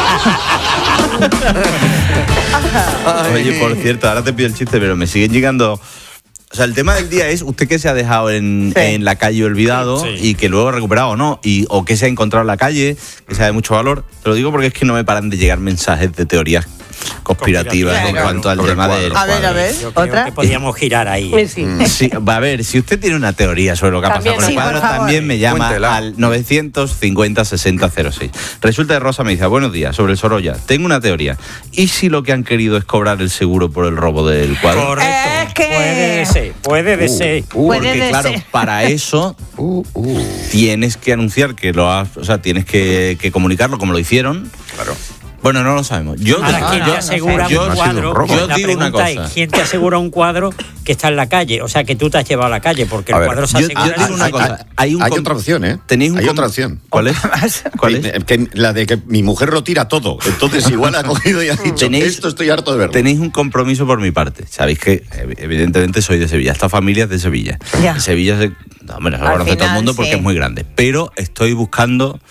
Oye, por cierto, ahora te pido el chiste, pero me siguen llegando... O sea, el tema del día es usted que se ha dejado en, Sí. en la calle olvidado Sí. y que luego ha recuperado o no, y, o que se ha encontrado en la calle, que sea de mucho valor. Te lo digo porque es que no me paran de llegar mensajes de teorías conspirativas Claro. en cuanto al Sobre el tema cuadro. del A ver, a cuadro. ver, Yo creo otra. que podíamos girar ahí. Sí. Sí, va a ver, si usted tiene una teoría sobre lo que ha pasado También, con el sí, por cuadro, favor. también me llama Cuéntela. al novecientos cincuenta sesenta cero seis. Resulta que Rosa me dice, buenos días, sobre el Sorolla, tengo una teoría. ¿Y si lo que han querido es cobrar el seguro por el robo del cuadro? Correcto. Es que- Puede de ser, puede de ser. Uh, Puede Porque de claro, ser. para eso uh, uh. tienes que anunciar que lo has, o sea, tienes que, que comunicarlo como lo hicieron. Claro. Bueno, no lo sabemos. Yo, Ahora, ¿quién no, te no asegura sé. No ha un sido un cuadro? robo. Yo La digo una pregunta cosa. es, ¿quién te asegura un cuadro que está en la calle? O sea, que tú te has llevado a la calle, porque A el ver, cuadro se yo- asegura... yo digo una Hay- cosa. Hay, un Hay com- otra opción, ¿eh? ¿Tenéis un Hay com- otra opción. ¿Cuál es? ¿Cuál es? Que- que- la de que mi mujer lo tira todo. Entonces igual ha cogido y ha dicho, Tenéis- esto estoy harto de verlo. Tenéis un compromiso por mi parte. Sabéis que ev- evidentemente soy de Sevilla. Esta familia es de Sevilla. Ya. En Sevilla se, no, hombre, se lo Al conoce todo el final, mundo porque sí. es muy grande. Pero estoy buscando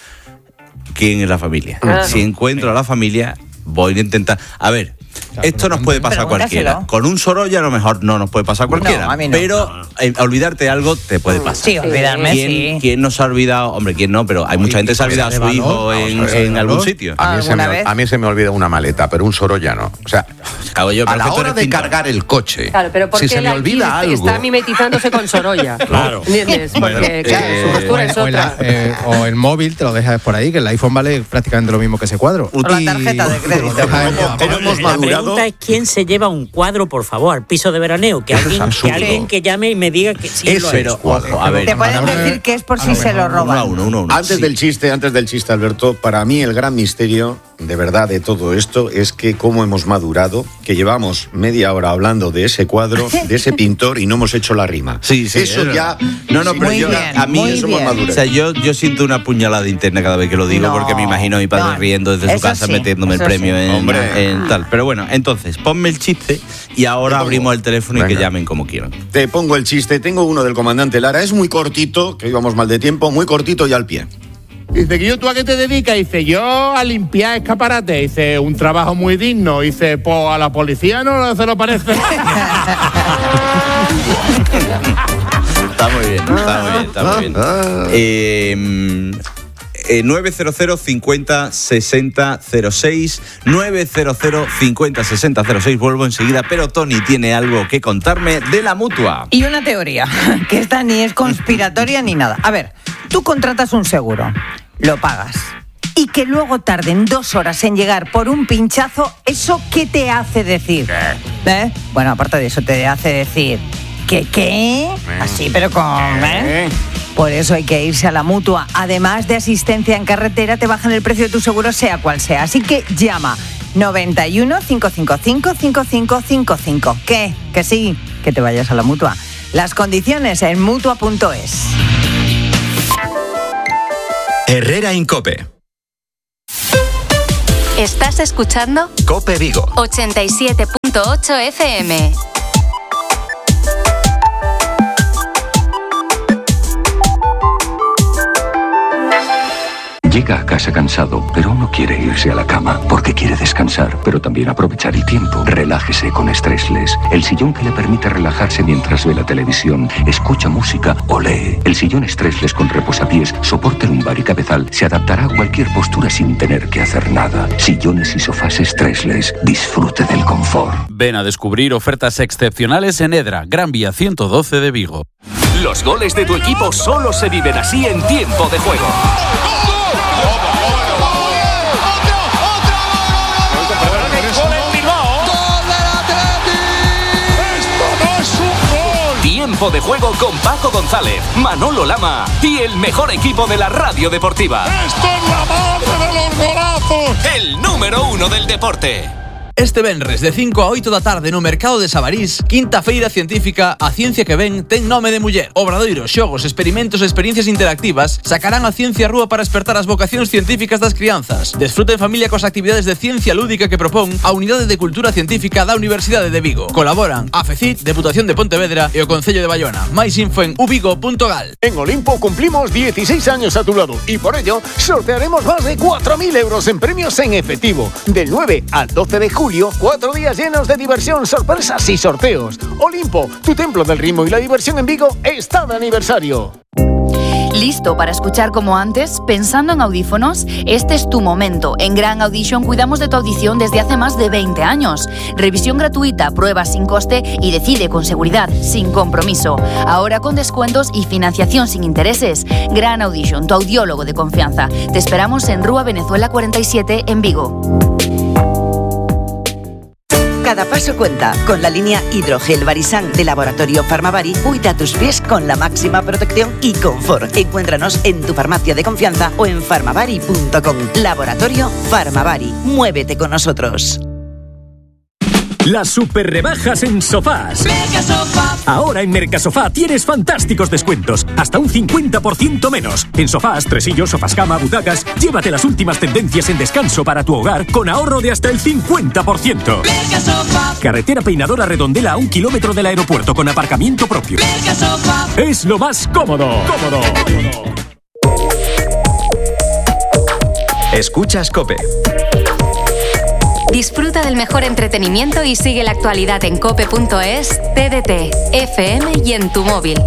quién es la familia. Claro. Si encuentro a la familia, voy a intentar... A ver, esto nos puede pasar a Pregúntaselo. cualquiera. Con un Sorolla a lo mejor no nos puede pasar a cualquiera. No, a mí no. Pero eh, olvidarte de algo te puede pasar. Sí, olvidarme, ¿Quién, sí. quién no se ha olvidado? Hombre, ¿quién no? Pero hay mucha gente que se ha olvidado a su hijo en, en algún sitio. A mí, se me, ¿Alguna vez? a mí se me olvida una maleta, pero un Sorolla no. O sea, Cago yo, a pero la que tú hora eres de pintor. cargar el coche, Claro, pero ¿por si qué se me él aquí olvida algo... está mimetizándose con Sorolla? Claro. ¿Entiendes? Bueno, Porque, claro, eh, su postura es o, en la- otra. eh, o el móvil te lo dejas por ahí, que el iPhone vale prácticamente lo mismo que ese cuadro. O la Y- tarjeta de crédito. te lo dejas en- ¿Cómo hemos La madurado? pregunta es quién se lleva un cuadro, por favor, al piso de veraneo. Que Eso es alguien, que absurdo. alguien que llame y me diga que sí Es, lo ha pero, hecho. ojo, a ver. Te pueden Ahora- decir que es por a si lo se lo mejor Uno a roban. uno, uno a uno. Antes Sí. del chiste, antes del chiste, Alberto, para mí el gran misterio, de verdad, de todo esto es que cómo hemos madurado, que llevamos media hora hablando de ese cuadro, de ese pintor y no hemos hecho la rima. Sí, sí, Eso es ya... verdad. No, no, pero Muy yo, bien, a mí, muy eso bien. hemos madurado. o sea, yo, yo siento una puñalada interna cada vez que lo digo, No, porque me imagino a mi padre no, riendo desde su eso casa sí, metiéndome el eso premio sí. en, Hombre. en tal. Pero bueno, entonces, ponme el chiste y ahora Te pongo. abrimos el teléfono y que Venga. llamen como quieran. Te pongo el chiste, tengo uno del comandante Lara, es muy cortito, que íbamos mal de tiempo, muy cortito y al pie. Dice, que yo, ¿tú a qué te dedicas? Dice, yo a limpiar escaparates. Dice, un trabajo muy digno. Dice, pues a la policía no se lo parece. Está muy bien, está muy bien, está muy bien. Eh, eh, nueve cero cero cincuenta sesenta cero seis nueve cero cero cincuenta sesenta cero seis. Vuelvo enseguida, pero Tony tiene algo que contarme de la Mutua. Y una teoría, que esta ni es conspiratoria ni nada. A ver, tú contratas un seguro, lo pagas, y que luego tarden dos horas en llegar por un pinchazo, ¿eso qué te hace decir? ¿Eh? Bueno, aparte de eso, te hace decir... ¿Qué qué? Así, pero con... ¿eh? Por eso hay que irse a la Mutua. Además de asistencia en carretera, te bajan el precio de tu seguro sea cual sea. Así que llama noventa y uno, cinco cinco cinco, cinco cinco cinco cinco. ¿Qué? Que sí, que te vayas a la Mutua. Las condiciones en mutua punto es. Herrera Incope. ¿Estás escuchando? Cope Vigo. ochenta y siete punto ocho F M. Llega a casa cansado, pero no quiere irse a la cama porque quiere descansar, pero también aprovechar el tiempo. Relájese con Stressless, el sillón que le permite relajarse mientras ve la televisión, escucha música o lee. El sillón Stressless con reposapiés, soporte lumbar y cabezal se adaptará a cualquier postura sin tener que hacer nada. Sillones y sofás Stressless, disfrute del confort. Ven a descubrir ofertas excepcionales en Edra, Gran Vía ciento doce de Vigo. Los goles de tu equipo solo se viven así en tiempo de juego. Tiempo de juego con Paco González, Manolo Lama y el mejor equipo de la radio deportiva. ¡Esto es la madre de los golazos! El número uno del deporte. Este venres de cinco a oito da tarde no mercado de Sabarís, quinta feira científica A Ciencia que Ven ten nome de muller. Obradoiros, xogos, experimentos e experiencias interactivas sacarán a ciencia á rúa para despertar as vocacións científicas das crianzas. Desfruta en familia coas actividades de ciencia lúdica que propón a Unidade de Cultura Científica da Universidade de Vigo. Colaboran a FECIT, Deputación de Pontevedra e o Concello de Bayona. Máis info en uvigo punto gal. En Olimpo cumplimos dieciséis años a tu lado y por ello sortearemos más de cuatro mil euros en premios en efectivo. Del nueve al doce de julio, cuatro días llenos de diversión, sorpresas y sorteos. Olimpo, tu templo del ritmo y la diversión en Vigo, está de aniversario. ¿Listo para escuchar como antes? ¿Pensando en audífonos? Este es tu momento. En Gran Audition cuidamos de tu audición desde hace más de veinte años. Revisión gratuita, pruebas sin coste y decide con seguridad, sin compromiso. Ahora con descuentos y financiación sin intereses. Gran Audition, tu audiólogo de confianza. Te esperamos en Rúa Venezuela cuarenta y siete en Vigo. Cada paso cuenta. Con la línea Hidrogel Barisan de Laboratorio Farmavari, cuida tus pies con la máxima protección y confort. Encuéntranos en tu farmacia de confianza o en farmavari punto com. Laboratorio Farmavari. Muévete con nosotros. Las super rebajas en sofás. Mercasofá. Ahora en Mercasofá tienes fantásticos descuentos. Hasta un cincuenta por ciento menos. En sofás, tresillos, sofás cama, butacas. Llévate las últimas tendencias en descanso para tu hogar con ahorro de hasta el cincuenta por ciento. Mercasofá. Carretera Peinadora Redondela a un kilómetro del aeropuerto con aparcamiento propio. Mercasofá. Es lo más cómodo. Cómodo. Escuchas COPE. Disfruta del mejor entretenimiento y sigue la actualidad en cope punto es, T D T, F M y en tu móvil.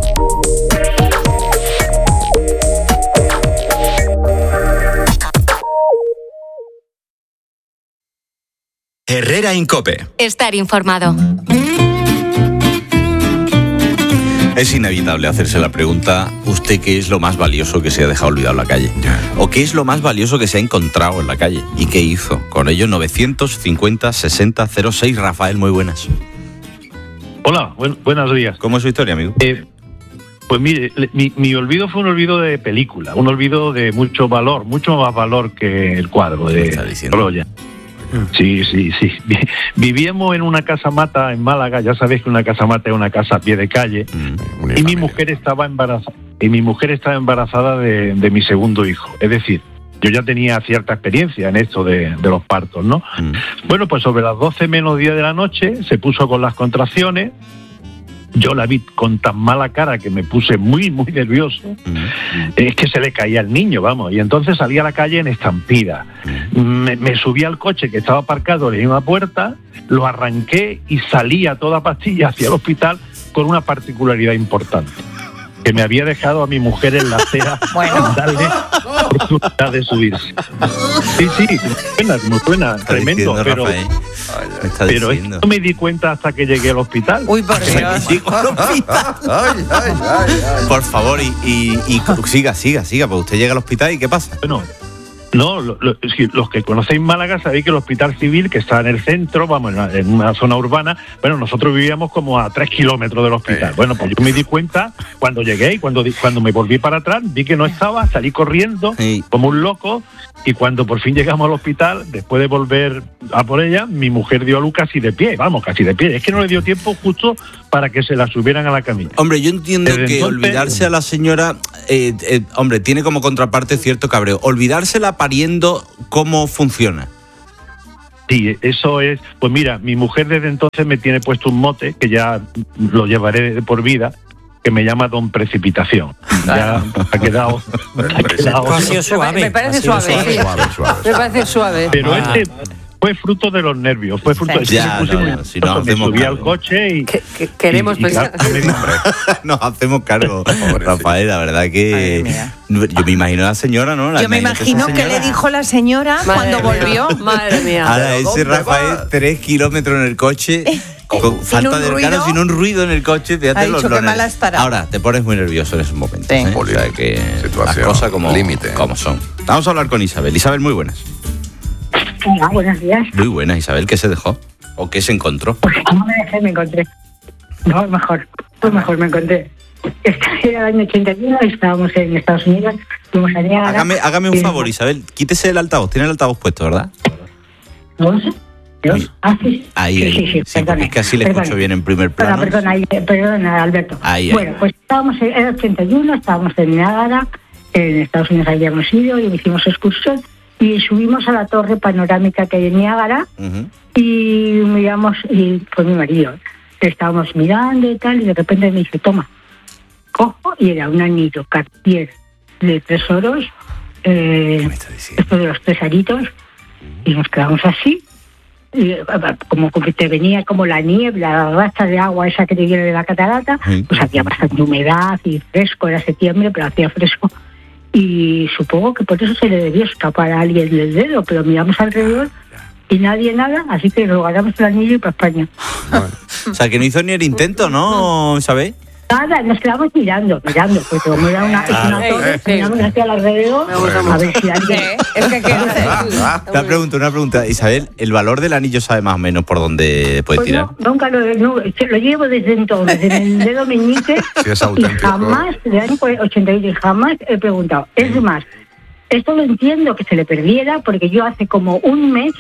Herrera Incope. Estar informado. Es inevitable hacerse la pregunta, ¿usted qué es lo más valioso que se ha dejado olvidado en la calle? ¿O qué es lo más valioso que se ha encontrado en la calle? ¿Y qué hizo? Con ello, novecientos cincuenta sesenta cero seis. Rafael, muy buenas. Hola, buen, buenos días. ¿Cómo es su historia, amigo? Eh, pues mire, mi, mi olvido fue un olvido de película, un olvido de mucho valor, mucho más valor que el cuadro de Troya. Sí, sí, sí. Vivíamos en una casa mata en Málaga. Ya sabéis que una casa mata es una casa a pie de calle. Mm, y mi mujer estaba embarazada. Y mi mujer estaba embarazada de, de mi segundo hijo. Es decir, yo ya tenía cierta experiencia en esto de, de los partos, ¿no? Mm. Bueno, pues sobre las doce menos diez de la noche se puso con las contracciones. Yo la vi con tan mala cara que me puse muy, muy nervioso. Mm. Es que se le caía el niño, vamos. Y entonces salí a la calle en estampida. Mm. Me, me subí al coche que estaba aparcado en una puerta, lo arranqué y salí a toda pastilla hacia el hospital con una particularidad importante. Que me había dejado a mi mujer en la acera bueno. sin darle oportunidad de subirse. Sí, sí, suena, me suena, tremendo, pero, pero esto no me di cuenta hasta que llegué al hospital. Uy, por Dios. Por favor, y, y, y siga, siga, siga, pues usted llega al hospital y ¿qué pasa? Bueno, No, lo, lo, si los que conocéis Málaga sabéis que el Hospital Civil, que está en el centro, vamos, en una, en una zona urbana, bueno, nosotros vivíamos como a tres kilómetros del hospital. Bueno, pues yo me di cuenta cuando llegué y cuando, cuando me volví para atrás, vi que no estaba, salí corriendo sí. como un loco, y cuando por fin llegamos al hospital, después de volver a por ella, mi mujer dio a luz casi de pie, vamos, casi de pie. Es que no le dio tiempo justo para que se la subieran a la camilla. Hombre, yo entiendo Desde que entonces, olvidarse a la señora, eh, eh, hombre, tiene como contraparte cierto cabreo. Olvidársela pariendo, ¿cómo funciona? Sí, eso es. Pues mira, mi mujer desde entonces me tiene puesto un mote, que ya lo llevaré de por vida, que me llama Don Precipitación. Ya ha quedado... ha quedado ha sido suave. Me parece suave, suave, sí. suave, suave. Me parece suave. Pero ah. este... fue fruto de los nervios, fue fruto sí. de ya, que no, me, no, si no me subí cargo. al coche y... Que, que queremos y, y pensar... Claro, nos hacemos cargo, Rafael, la verdad que... Yo me imagino a la señora, ¿no? La yo me imagino que le dijo la señora madre cuando mía. volvió. Madre mía. Ahora ese Rafael, va? tres kilómetros en el coche... Con sin falta de claro, sin un ruido en el coche, te ha dicho que mal has parado. Ahora, te pones muy nervioso en esos momentos. Sí. ¿eh? O sea que las cosas como, como son. Vamos a hablar con Isabel. Isabel, muy buenas. Hola, buenos días. Muy buenas, Isabel. ¿Qué se dejó? ¿O qué se encontró? Pues no me dejé, me encontré. No, mejor. Pues mejor me encontré. Este era el año ochenta y uno, estábamos en Estados Unidos, fuimos a Niágara. Hágame, hágame un favor, Isabel. Quítese el altavoz. Tiene el altavoz puesto, ¿verdad? No sé. Dios. Ah, sí. Ahí, sí, ahí. sí, sí, sí porque es que así le escucho bien en primer plano. Perdona, perdona, perdona, Alberto. Ahí, bueno, ahí. pues estábamos en el ochenta y uno, estábamos en Niágara, en Estados Unidos habíamos ido y hicimos excursión y subimos a la torre panorámica que hay en Niágara uh-huh. y miramos, y con mi marido, estábamos mirando y tal, y de repente me dice, toma, cojo, y era un anillo Cartier de tres oros, eh, esto de los tres aritos, y nos quedamos así. Y, como que te venía como la niebla, la racha de agua esa que te viene de la catarata, sí. Pues hacía bastante humedad y fresco, era septiembre, pero hacía fresco. Y supongo que por eso se le debió escapar a alguien del dedo, pero miramos alrededor y nadie nada, así que nos ganamos el anillo y para España. Bueno. O sea, que no hizo ni el intento, ¿no, ¿sabéis? Nada, nos quedamos mirando, mirando, porque como era una, claro. una torre, sí, miramos sí. hacia alrededor, a ver si alguien... Sí, es que ¿qué haces? Una pregunta, una pregunta. Isabel, ¿el valor del anillo sabe más o menos por dónde puede pues tirar? No, nunca lo, no, lo llevo desde entonces, en el dedo meñique, sí, es y jamás, del año ochenta y ocho, jamás he preguntado. Es más, esto lo entiendo que se le perdiera, porque yo hace como un mes...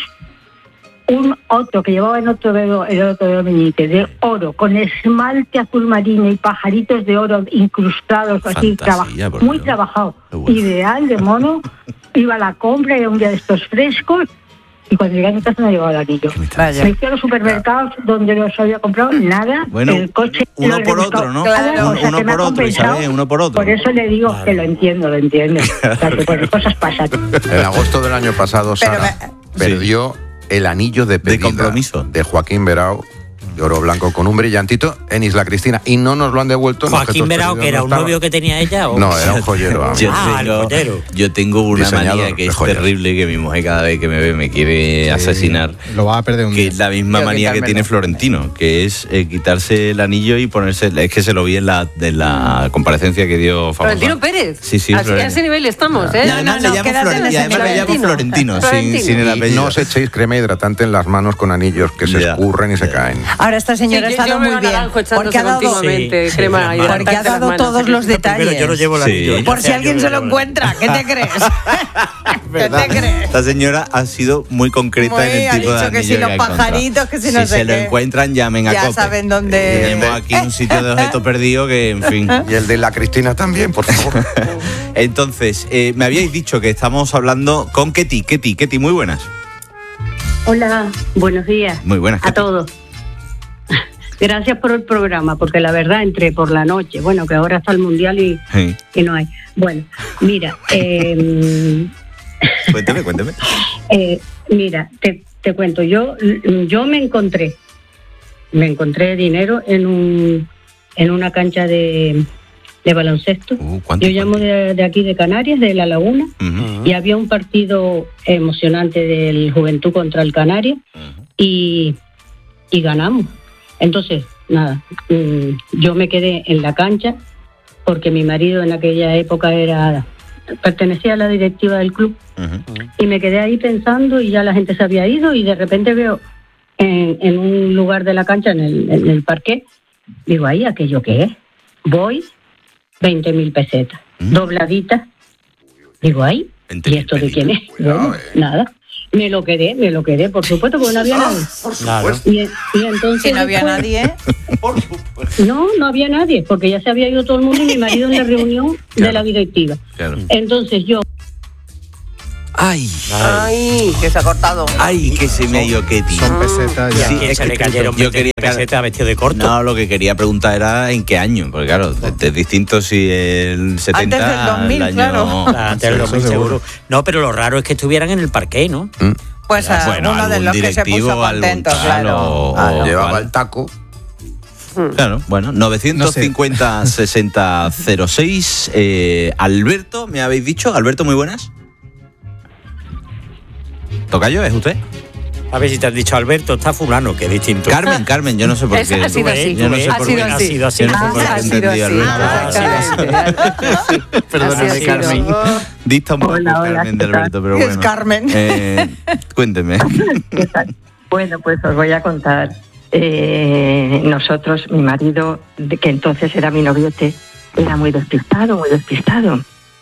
un otro que llevaba en otro dedo, el otro dedo meñique, de oro, con esmalte azul marino y pajaritos de oro incrustados, así, traba, muy Dios. Trabajado, bueno. Ideal, de mono. Iba a la compra, era un día de estos frescos, y cuando llegué a mi casa no llevaba el anillo. Me fui a los supermercados donde los había comprado, nada, bueno, el coche... uno por otro, ¿no? Claro, uno, o sea, uno por otro, Isabel, uno por otro. Por eso le digo claro. que lo entiendo, lo entiendo. O sea, que pues, cosas pasan. En agosto del año pasado, Sara me... perdió... Sí. El anillo de pedida de compromiso de Joaquín Berao, de oro blanco con un brillantito, en Isla Cristina, y no nos lo han devuelto. Joaquín Berao, que era no un estaba. novio que tenía ella, ¿o? No, era un joyero. yo, ah, tengo, joyero. yo tengo una manía que es terrible, que mi mujer cada vez que me ve me quiere sí, asesinar. Lo va a perder un Que día. es la misma Quiero manía que tiene Florentino, que es eh, quitarse el anillo y ponerse... Es que se lo vi en la, de la comparecencia que dio famosa. Florentino Pérez. Sí, sí. Así, a ese nivel estamos, ¿eh? Y además, no, no, le, llamo Flor- y además le llamo Florentino, Florentino. Sin, sin el apellido. No os echéis crema hidratante en las manos con anillos que se yeah. escurren y se caen. Ahora esta señora sí, ha estado muy bien. Porque ha dado, sí, crema sí, porque ha dado todos los detalles. Yo no llevo el anillo. Sí. Por si alguien se lo encuentra, ¿qué te crees? ¿Qué te crees? Esta señora ha sido muy concreta muy, en el tipo de anillo que si los pajaritos, que si no si sé se qué. lo encuentran, llamen a Ya Cope. saben dónde... Tenemos aquí un sitio de objeto perdido que, en fin... Y el de la Cristina también, por favor. Entonces, eh, me habíais dicho que estamos hablando con Ketty. Ketty, Ketty, muy buenas. Hola, buenos días. Muy buenas, a Ketty. todos. Gracias por el programa, porque la verdad entré por la noche, bueno, que ahora está el Mundial y, sí. y no hay. Bueno, mira, eh, cuéntame, cuéntame. Eh, mira, te, te cuento, yo yo me encontré, me encontré dinero en un en una cancha de, de baloncesto. Uh, ¿cuánto, yo llamo de, de aquí de Canarias, de La Laguna, uh-huh. y había un partido emocionante del Juventud contra el Canarias, uh-huh. y, y ganamos. Entonces, nada, yo me quedé en la cancha porque mi marido en aquella época era pertenecía a la directiva del club. Uh-huh. Y me quedé ahí pensando y ya la gente se había ido y de repente veo en, en un lugar de la cancha, en el, en el parque, digo, ahí, ¿aquello qué es? Voy, veinte mil pesetas, uh-huh. dobladitas. Digo, ahí, ¿y esto de quién es? Bueno, nada. Me lo quedé, me lo quedé, por supuesto, porque no había nadie. Por supuesto. Y, y entonces si no había después, nadie. Por supuesto. No, no había nadie, porque ya se había ido todo el mundo y mi marido en la reunión claro. de la directiva. Claro. Entonces yo... Ay, ay, que se ha cortado. Ay, que se me ha ido Ketty. Son pesetas ya. Sí, es se que le cayeron yo quería pesetas vestido de corto. No, lo que quería preguntar era en qué año, porque claro, es distinto si el setenta antes del dos mil, el año, claro. Antes del dos mil seguro. No, pero lo raro es que estuvieran en el parqué, ¿no? Mm. Pues a bueno, uno de los que se puso contento, claro. O, o llevaba el taco. Claro, bueno, novecientos cincuenta, sesenta, cero seis. Eh, Alberto, ¿me habéis dicho? Alberto, muy buenas. ¿Tocayo, es usted? A ver si te has dicho Alberto, está fulano, que es distinto. Carmen, Carmen, yo no sé por qué. Ha sido así. Yo no sé por qué. Ha sido así. Ha sido así. Perdóname, Carmen. Dista un poco Carmen de Alberto, pero bueno. Es Carmen. Eh, cuénteme. ¿Qué tal? Bueno, pues os voy a contar. Eh, nosotros, mi marido, que entonces era mi noviete, era muy despistado, muy despistado.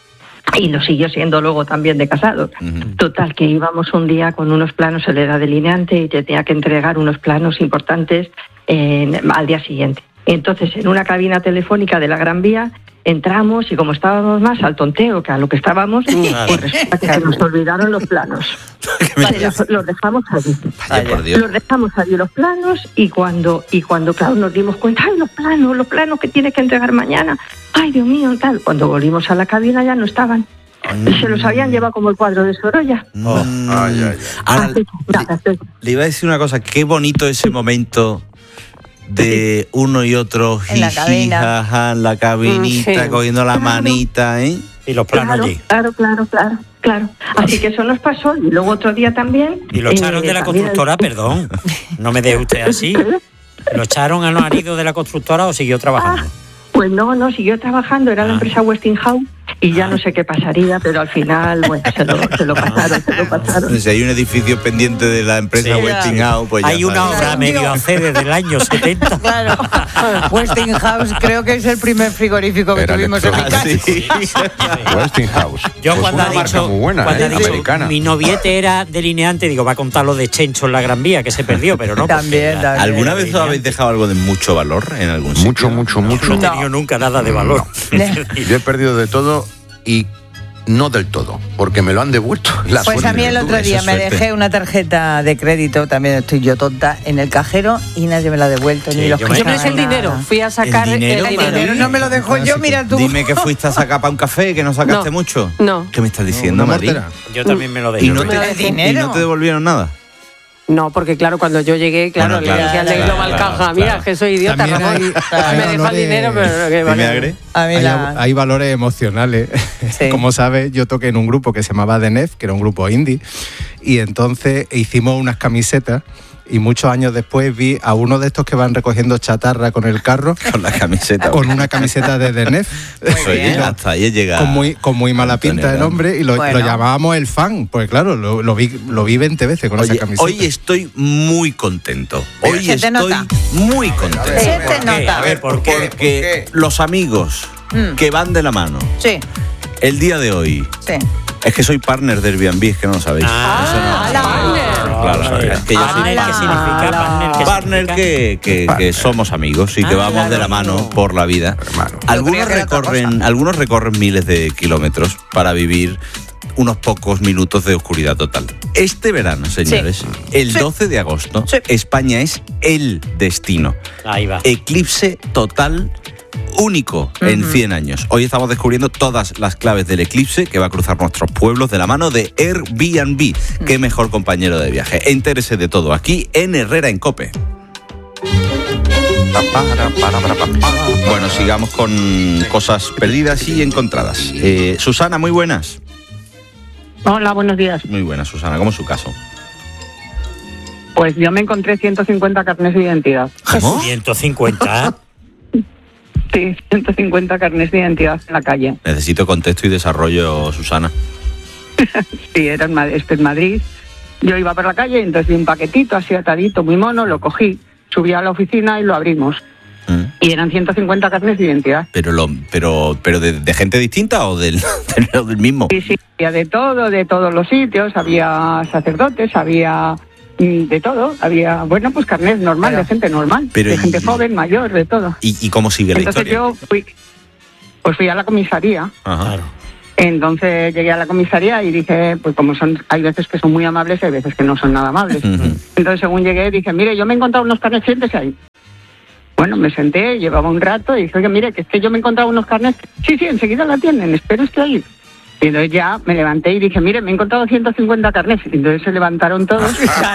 Y lo siguió siendo luego también de casado. Uh-huh. Total, que íbamos un día con unos planos, él era delineante y tenía que entregar unos planos importantes eh, al día siguiente. Entonces, en una cabina telefónica de la Gran Vía, entramos y como estábamos más al tonteo que a lo que estábamos, claro. pues resulta que se nos olvidaron los planos. Vale, los, los dejamos allí. Vaya, por Dios. Los dejamos allí los planos y cuando, y cuando claro, nos dimos cuenta, ¡ay, los planos, los planos que tienes que entregar mañana! ¡Ay, Dios mío, tal! Cuando volvimos a la cabina ya no estaban. Mm. Se los habían llevado como el cuadro de Sorolla. Oh. Mm. Ay, ay, ay. Ahora, Así, nada, le, le iba a decir una cosa, qué bonito ese momento de uno y otro en la cabina, jaja, en la cabinita, mm, sí. cogiendo la claro. manita, ¿eh? Y los planos claro, allí. Claro, claro, claro, claro. Así que eso nos pasó y luego otro día también. Y lo echaron eh, de la constructora, el... perdón. No me deje usted así. ¿Lo echaron al marido de la constructora o siguió trabajando? Ah, pues no, no, siguió trabajando, era ah. la empresa Westinghouse y ya ah. no sé qué pasaría, pero al final, bueno, se lo, se lo pasaron, se lo pasaron. Si hay un edificio pendiente de la empresa sí, Westinghouse, pues ya hay una sabes. obra medio hace desde el año setenta. Claro. Westinghouse creo que es el primer frigorífico que era tuvimos en mi casa. Sí. Sí. Westinghouse. Yo pues cuando ha dicho, muy buena, cuando ¿eh? ha dicho americana. Mi noviete era delineante, digo, va a contar lo de Chencho en la Gran Vía, que se perdió, pero no. También, porque, también. ¿Alguna vez os habéis dejado algo de mucho valor en algún sitio? Mucho, mucho, mucho. No he tenido nunca nada de valor. No. Yo he perdido de todo y no del todo, porque me lo han devuelto. La pues a mí el otro día me suerte. dejé una tarjeta de crédito, también estoy yo tonta, en el cajero y nadie me la ha devuelto. Sí, ni los yo que Yo me dejé el dinero, fui a sacar ¿El dinero, el dinero, no me lo dejo yo, mira tú. Dime que fuiste a sacar para un café, que no sacaste no, mucho. No. ¿Qué me estás diciendo, no, María? Yo también me lo dejé. ¿Y no, te, dinero? ¿Y no te devolvieron nada? No, porque claro, cuando yo llegué, claro, bueno, claro, le dije al de claro, Global claro, Caja, mira, claro. que soy idiota, También Ramón. hay- hay me deja el valores- dinero, pero que vale. ¿Vinagre? A mí Hay, la... hay valores emocionales. Sí. Como sabes, yo toqué en un grupo que se llamaba The Nef, que era un grupo indie, y entonces hicimos unas camisetas. Y muchos años después vi a uno de estos que van recogiendo chatarra con el carro. Con la camiseta. Con una camiseta de The Nef. Oye, hasta ahí llega. Con muy, con muy mala Antonio, pinta el ¿no? hombre y lo, Bueno. lo llamábamos el fan. Pues claro, lo, lo vi lo vi veinte veces con Oye, esa camiseta. hoy estoy muy contento. Hoy Se te estoy nota. muy contento. Se te ¿Por qué? nota. A ver, ¿por qué? Porque los amigos Mm. que van de la mano Sí, el día de hoy. sí. Es que soy partner de Airbnb, es que no lo sabéis. Ah, Eso no- ¡Hala! Claro, Partner. es que yo soy Partner, ¿qué significa? Partner, ¿qué partner significa? que, que, que somos amigos y que Ah, vamos claro. de la mano por la vida. Hermano. Algunos Yo creía que era otra recorren, cosa. algunos recorren miles de kilómetros para vivir unos pocos minutos de oscuridad total. Este verano, señores, el Sí. doce de agosto, Sí. España es el destino. Ahí va. Eclipse total único en cien años. Hoy estamos descubriendo todas las claves del eclipse que va a cruzar nuestros pueblos de la mano de Airbnb. Qué mejor compañero de viaje. Entérese de todo aquí en Herrera en COPE. Bueno, sigamos con cosas perdidas y encontradas. Eh, Susana, muy buenas. Hola, buenos días. Muy buenas, Susana. ¿Cómo es su caso? Pues yo me encontré ciento cincuenta carnes de identidad. ¿Cómo? ciento cincuenta. Sí, ciento cincuenta carnés de identidad en la calle. Necesito contexto y desarrollo, Susana. Sí, era en Madrid, este en Madrid. Yo iba por la calle y entonces vi un paquetito así atadito, muy mono, lo cogí, subí a la oficina y lo abrimos. Mm. Y eran ciento cincuenta carnes de identidad. ¿Pero lo, pero, pero de, de gente distinta o del, del mismo? Sí, sí, había de todo, de todos los sitios, había sacerdotes, había de todo, había, bueno, pues carnes normal, pero, de gente normal, pero de gente y, joven, mayor, de todo. ¿Y, y cómo sigue la entonces historia? Entonces yo fui, pues fui a la comisaría. Ajá. Entonces llegué a la comisaría y dije, pues como son, hay veces que son muy amables y hay veces que no son nada amables. Uh-huh. Entonces según llegué dije, mire, yo me he encontrado unos carnes, siéntese ahí. Bueno, me senté, llevaba un rato y dije, oye, mire, que es que yo me he encontrado unos carnes. Sí, sí, enseguida la tienen, espero esté ahí. Y entonces ya me levanté y dije, mire, me he encontrado ciento cincuenta carnes. Y entonces se levantaron todos.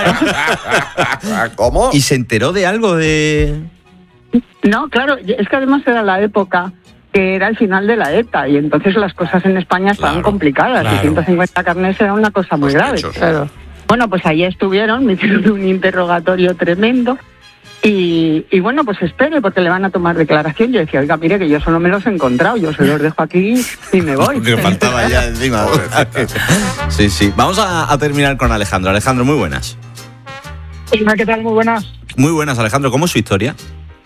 ¿Cómo? ¿Y se enteró de algo de...? No, claro, es que además era la época que era el final de la ETA y entonces las cosas en España estaban claro, complicadas claro. Y ciento cincuenta carnes era una cosa muy grave. Claro. Bueno, pues ahí estuvieron, me hicieron un interrogatorio tremendo. Y, y bueno, pues espere, porque le van a tomar declaración. Yo decía, oiga, mire, que yo solo me los he encontrado, yo se los dejo aquí y me voy. Que faltaba ya encima. Sí, sí. Vamos a, a terminar con Alejandro. Alejandro, muy buenas. Hola, ¿qué tal? Muy buenas. Muy buenas, Alejandro. ¿Cómo es su historia?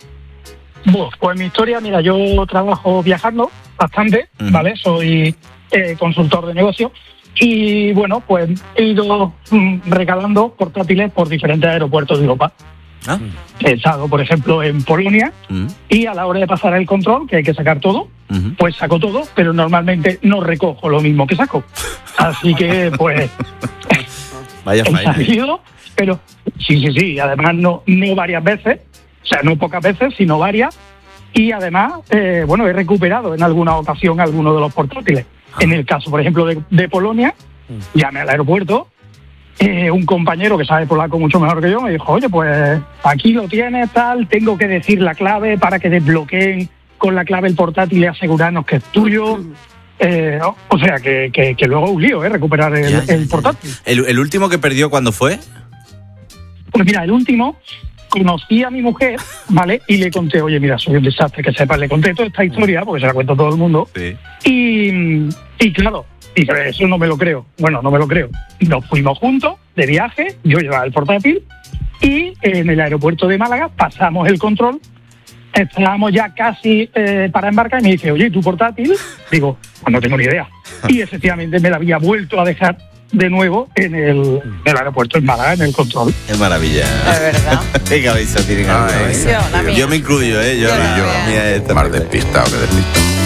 Pues mi historia, mira, yo trabajo viajando bastante, uh-huh. ¿vale? Soy eh, consultor de negocio. Y bueno, pues he ido mm, regalando portátiles por diferentes aeropuertos de Europa. ¿Ah? He estado, por ejemplo, en Polonia uh-huh. y a la hora de pasar el control, que hay que sacar todo, uh-huh. pues saco todo, pero normalmente no recojo lo mismo que saco. Así que, pues, vaya he salido, pero sí, sí, sí, además no, no varias veces, o sea, no pocas veces, sino varias, y además, eh, bueno, he recuperado en alguna ocasión alguno de los portátiles. Uh-huh. En el caso, por ejemplo, de, de Polonia, uh-huh. llamé al aeropuerto. Eh, un compañero que sabe polaco mucho mejor que yo me dijo, oye, pues aquí lo tienes, tal, tengo que decir la clave para que desbloqueen con la clave el portátil y asegurarnos que es tuyo. Eh, o sea, que, que, que luego un lío, ¿eh? Recuperar el, ya, ya, el portátil. ¿El, ¿El último que perdió cuándo fue? Pues mira, el último, conocí a mi mujer, ¿vale? Y le conté, oye, mira, soy un desastre, que sepas, le conté toda esta historia, porque se la cuento a todo el mundo. Sí. Y, y claro, y eso no me lo creo. Bueno, no me lo creo. Nos fuimos juntos de viaje, yo llevaba el portátil y en el aeropuerto de Málaga pasamos el control. Estábamos ya casi eh, para embarcar y me dice, oye, ¿tu portátil? Digo, pues no tengo ni idea. Y efectivamente me la había vuelto a dejar de nuevo en el, en el aeropuerto en Málaga, en el control. Qué maravilla. De verdad. Qué cabeza tienen. Yo, yo me incluyo, ¿eh? Yo, yo, yo, yo, mira, más despistado que despistado.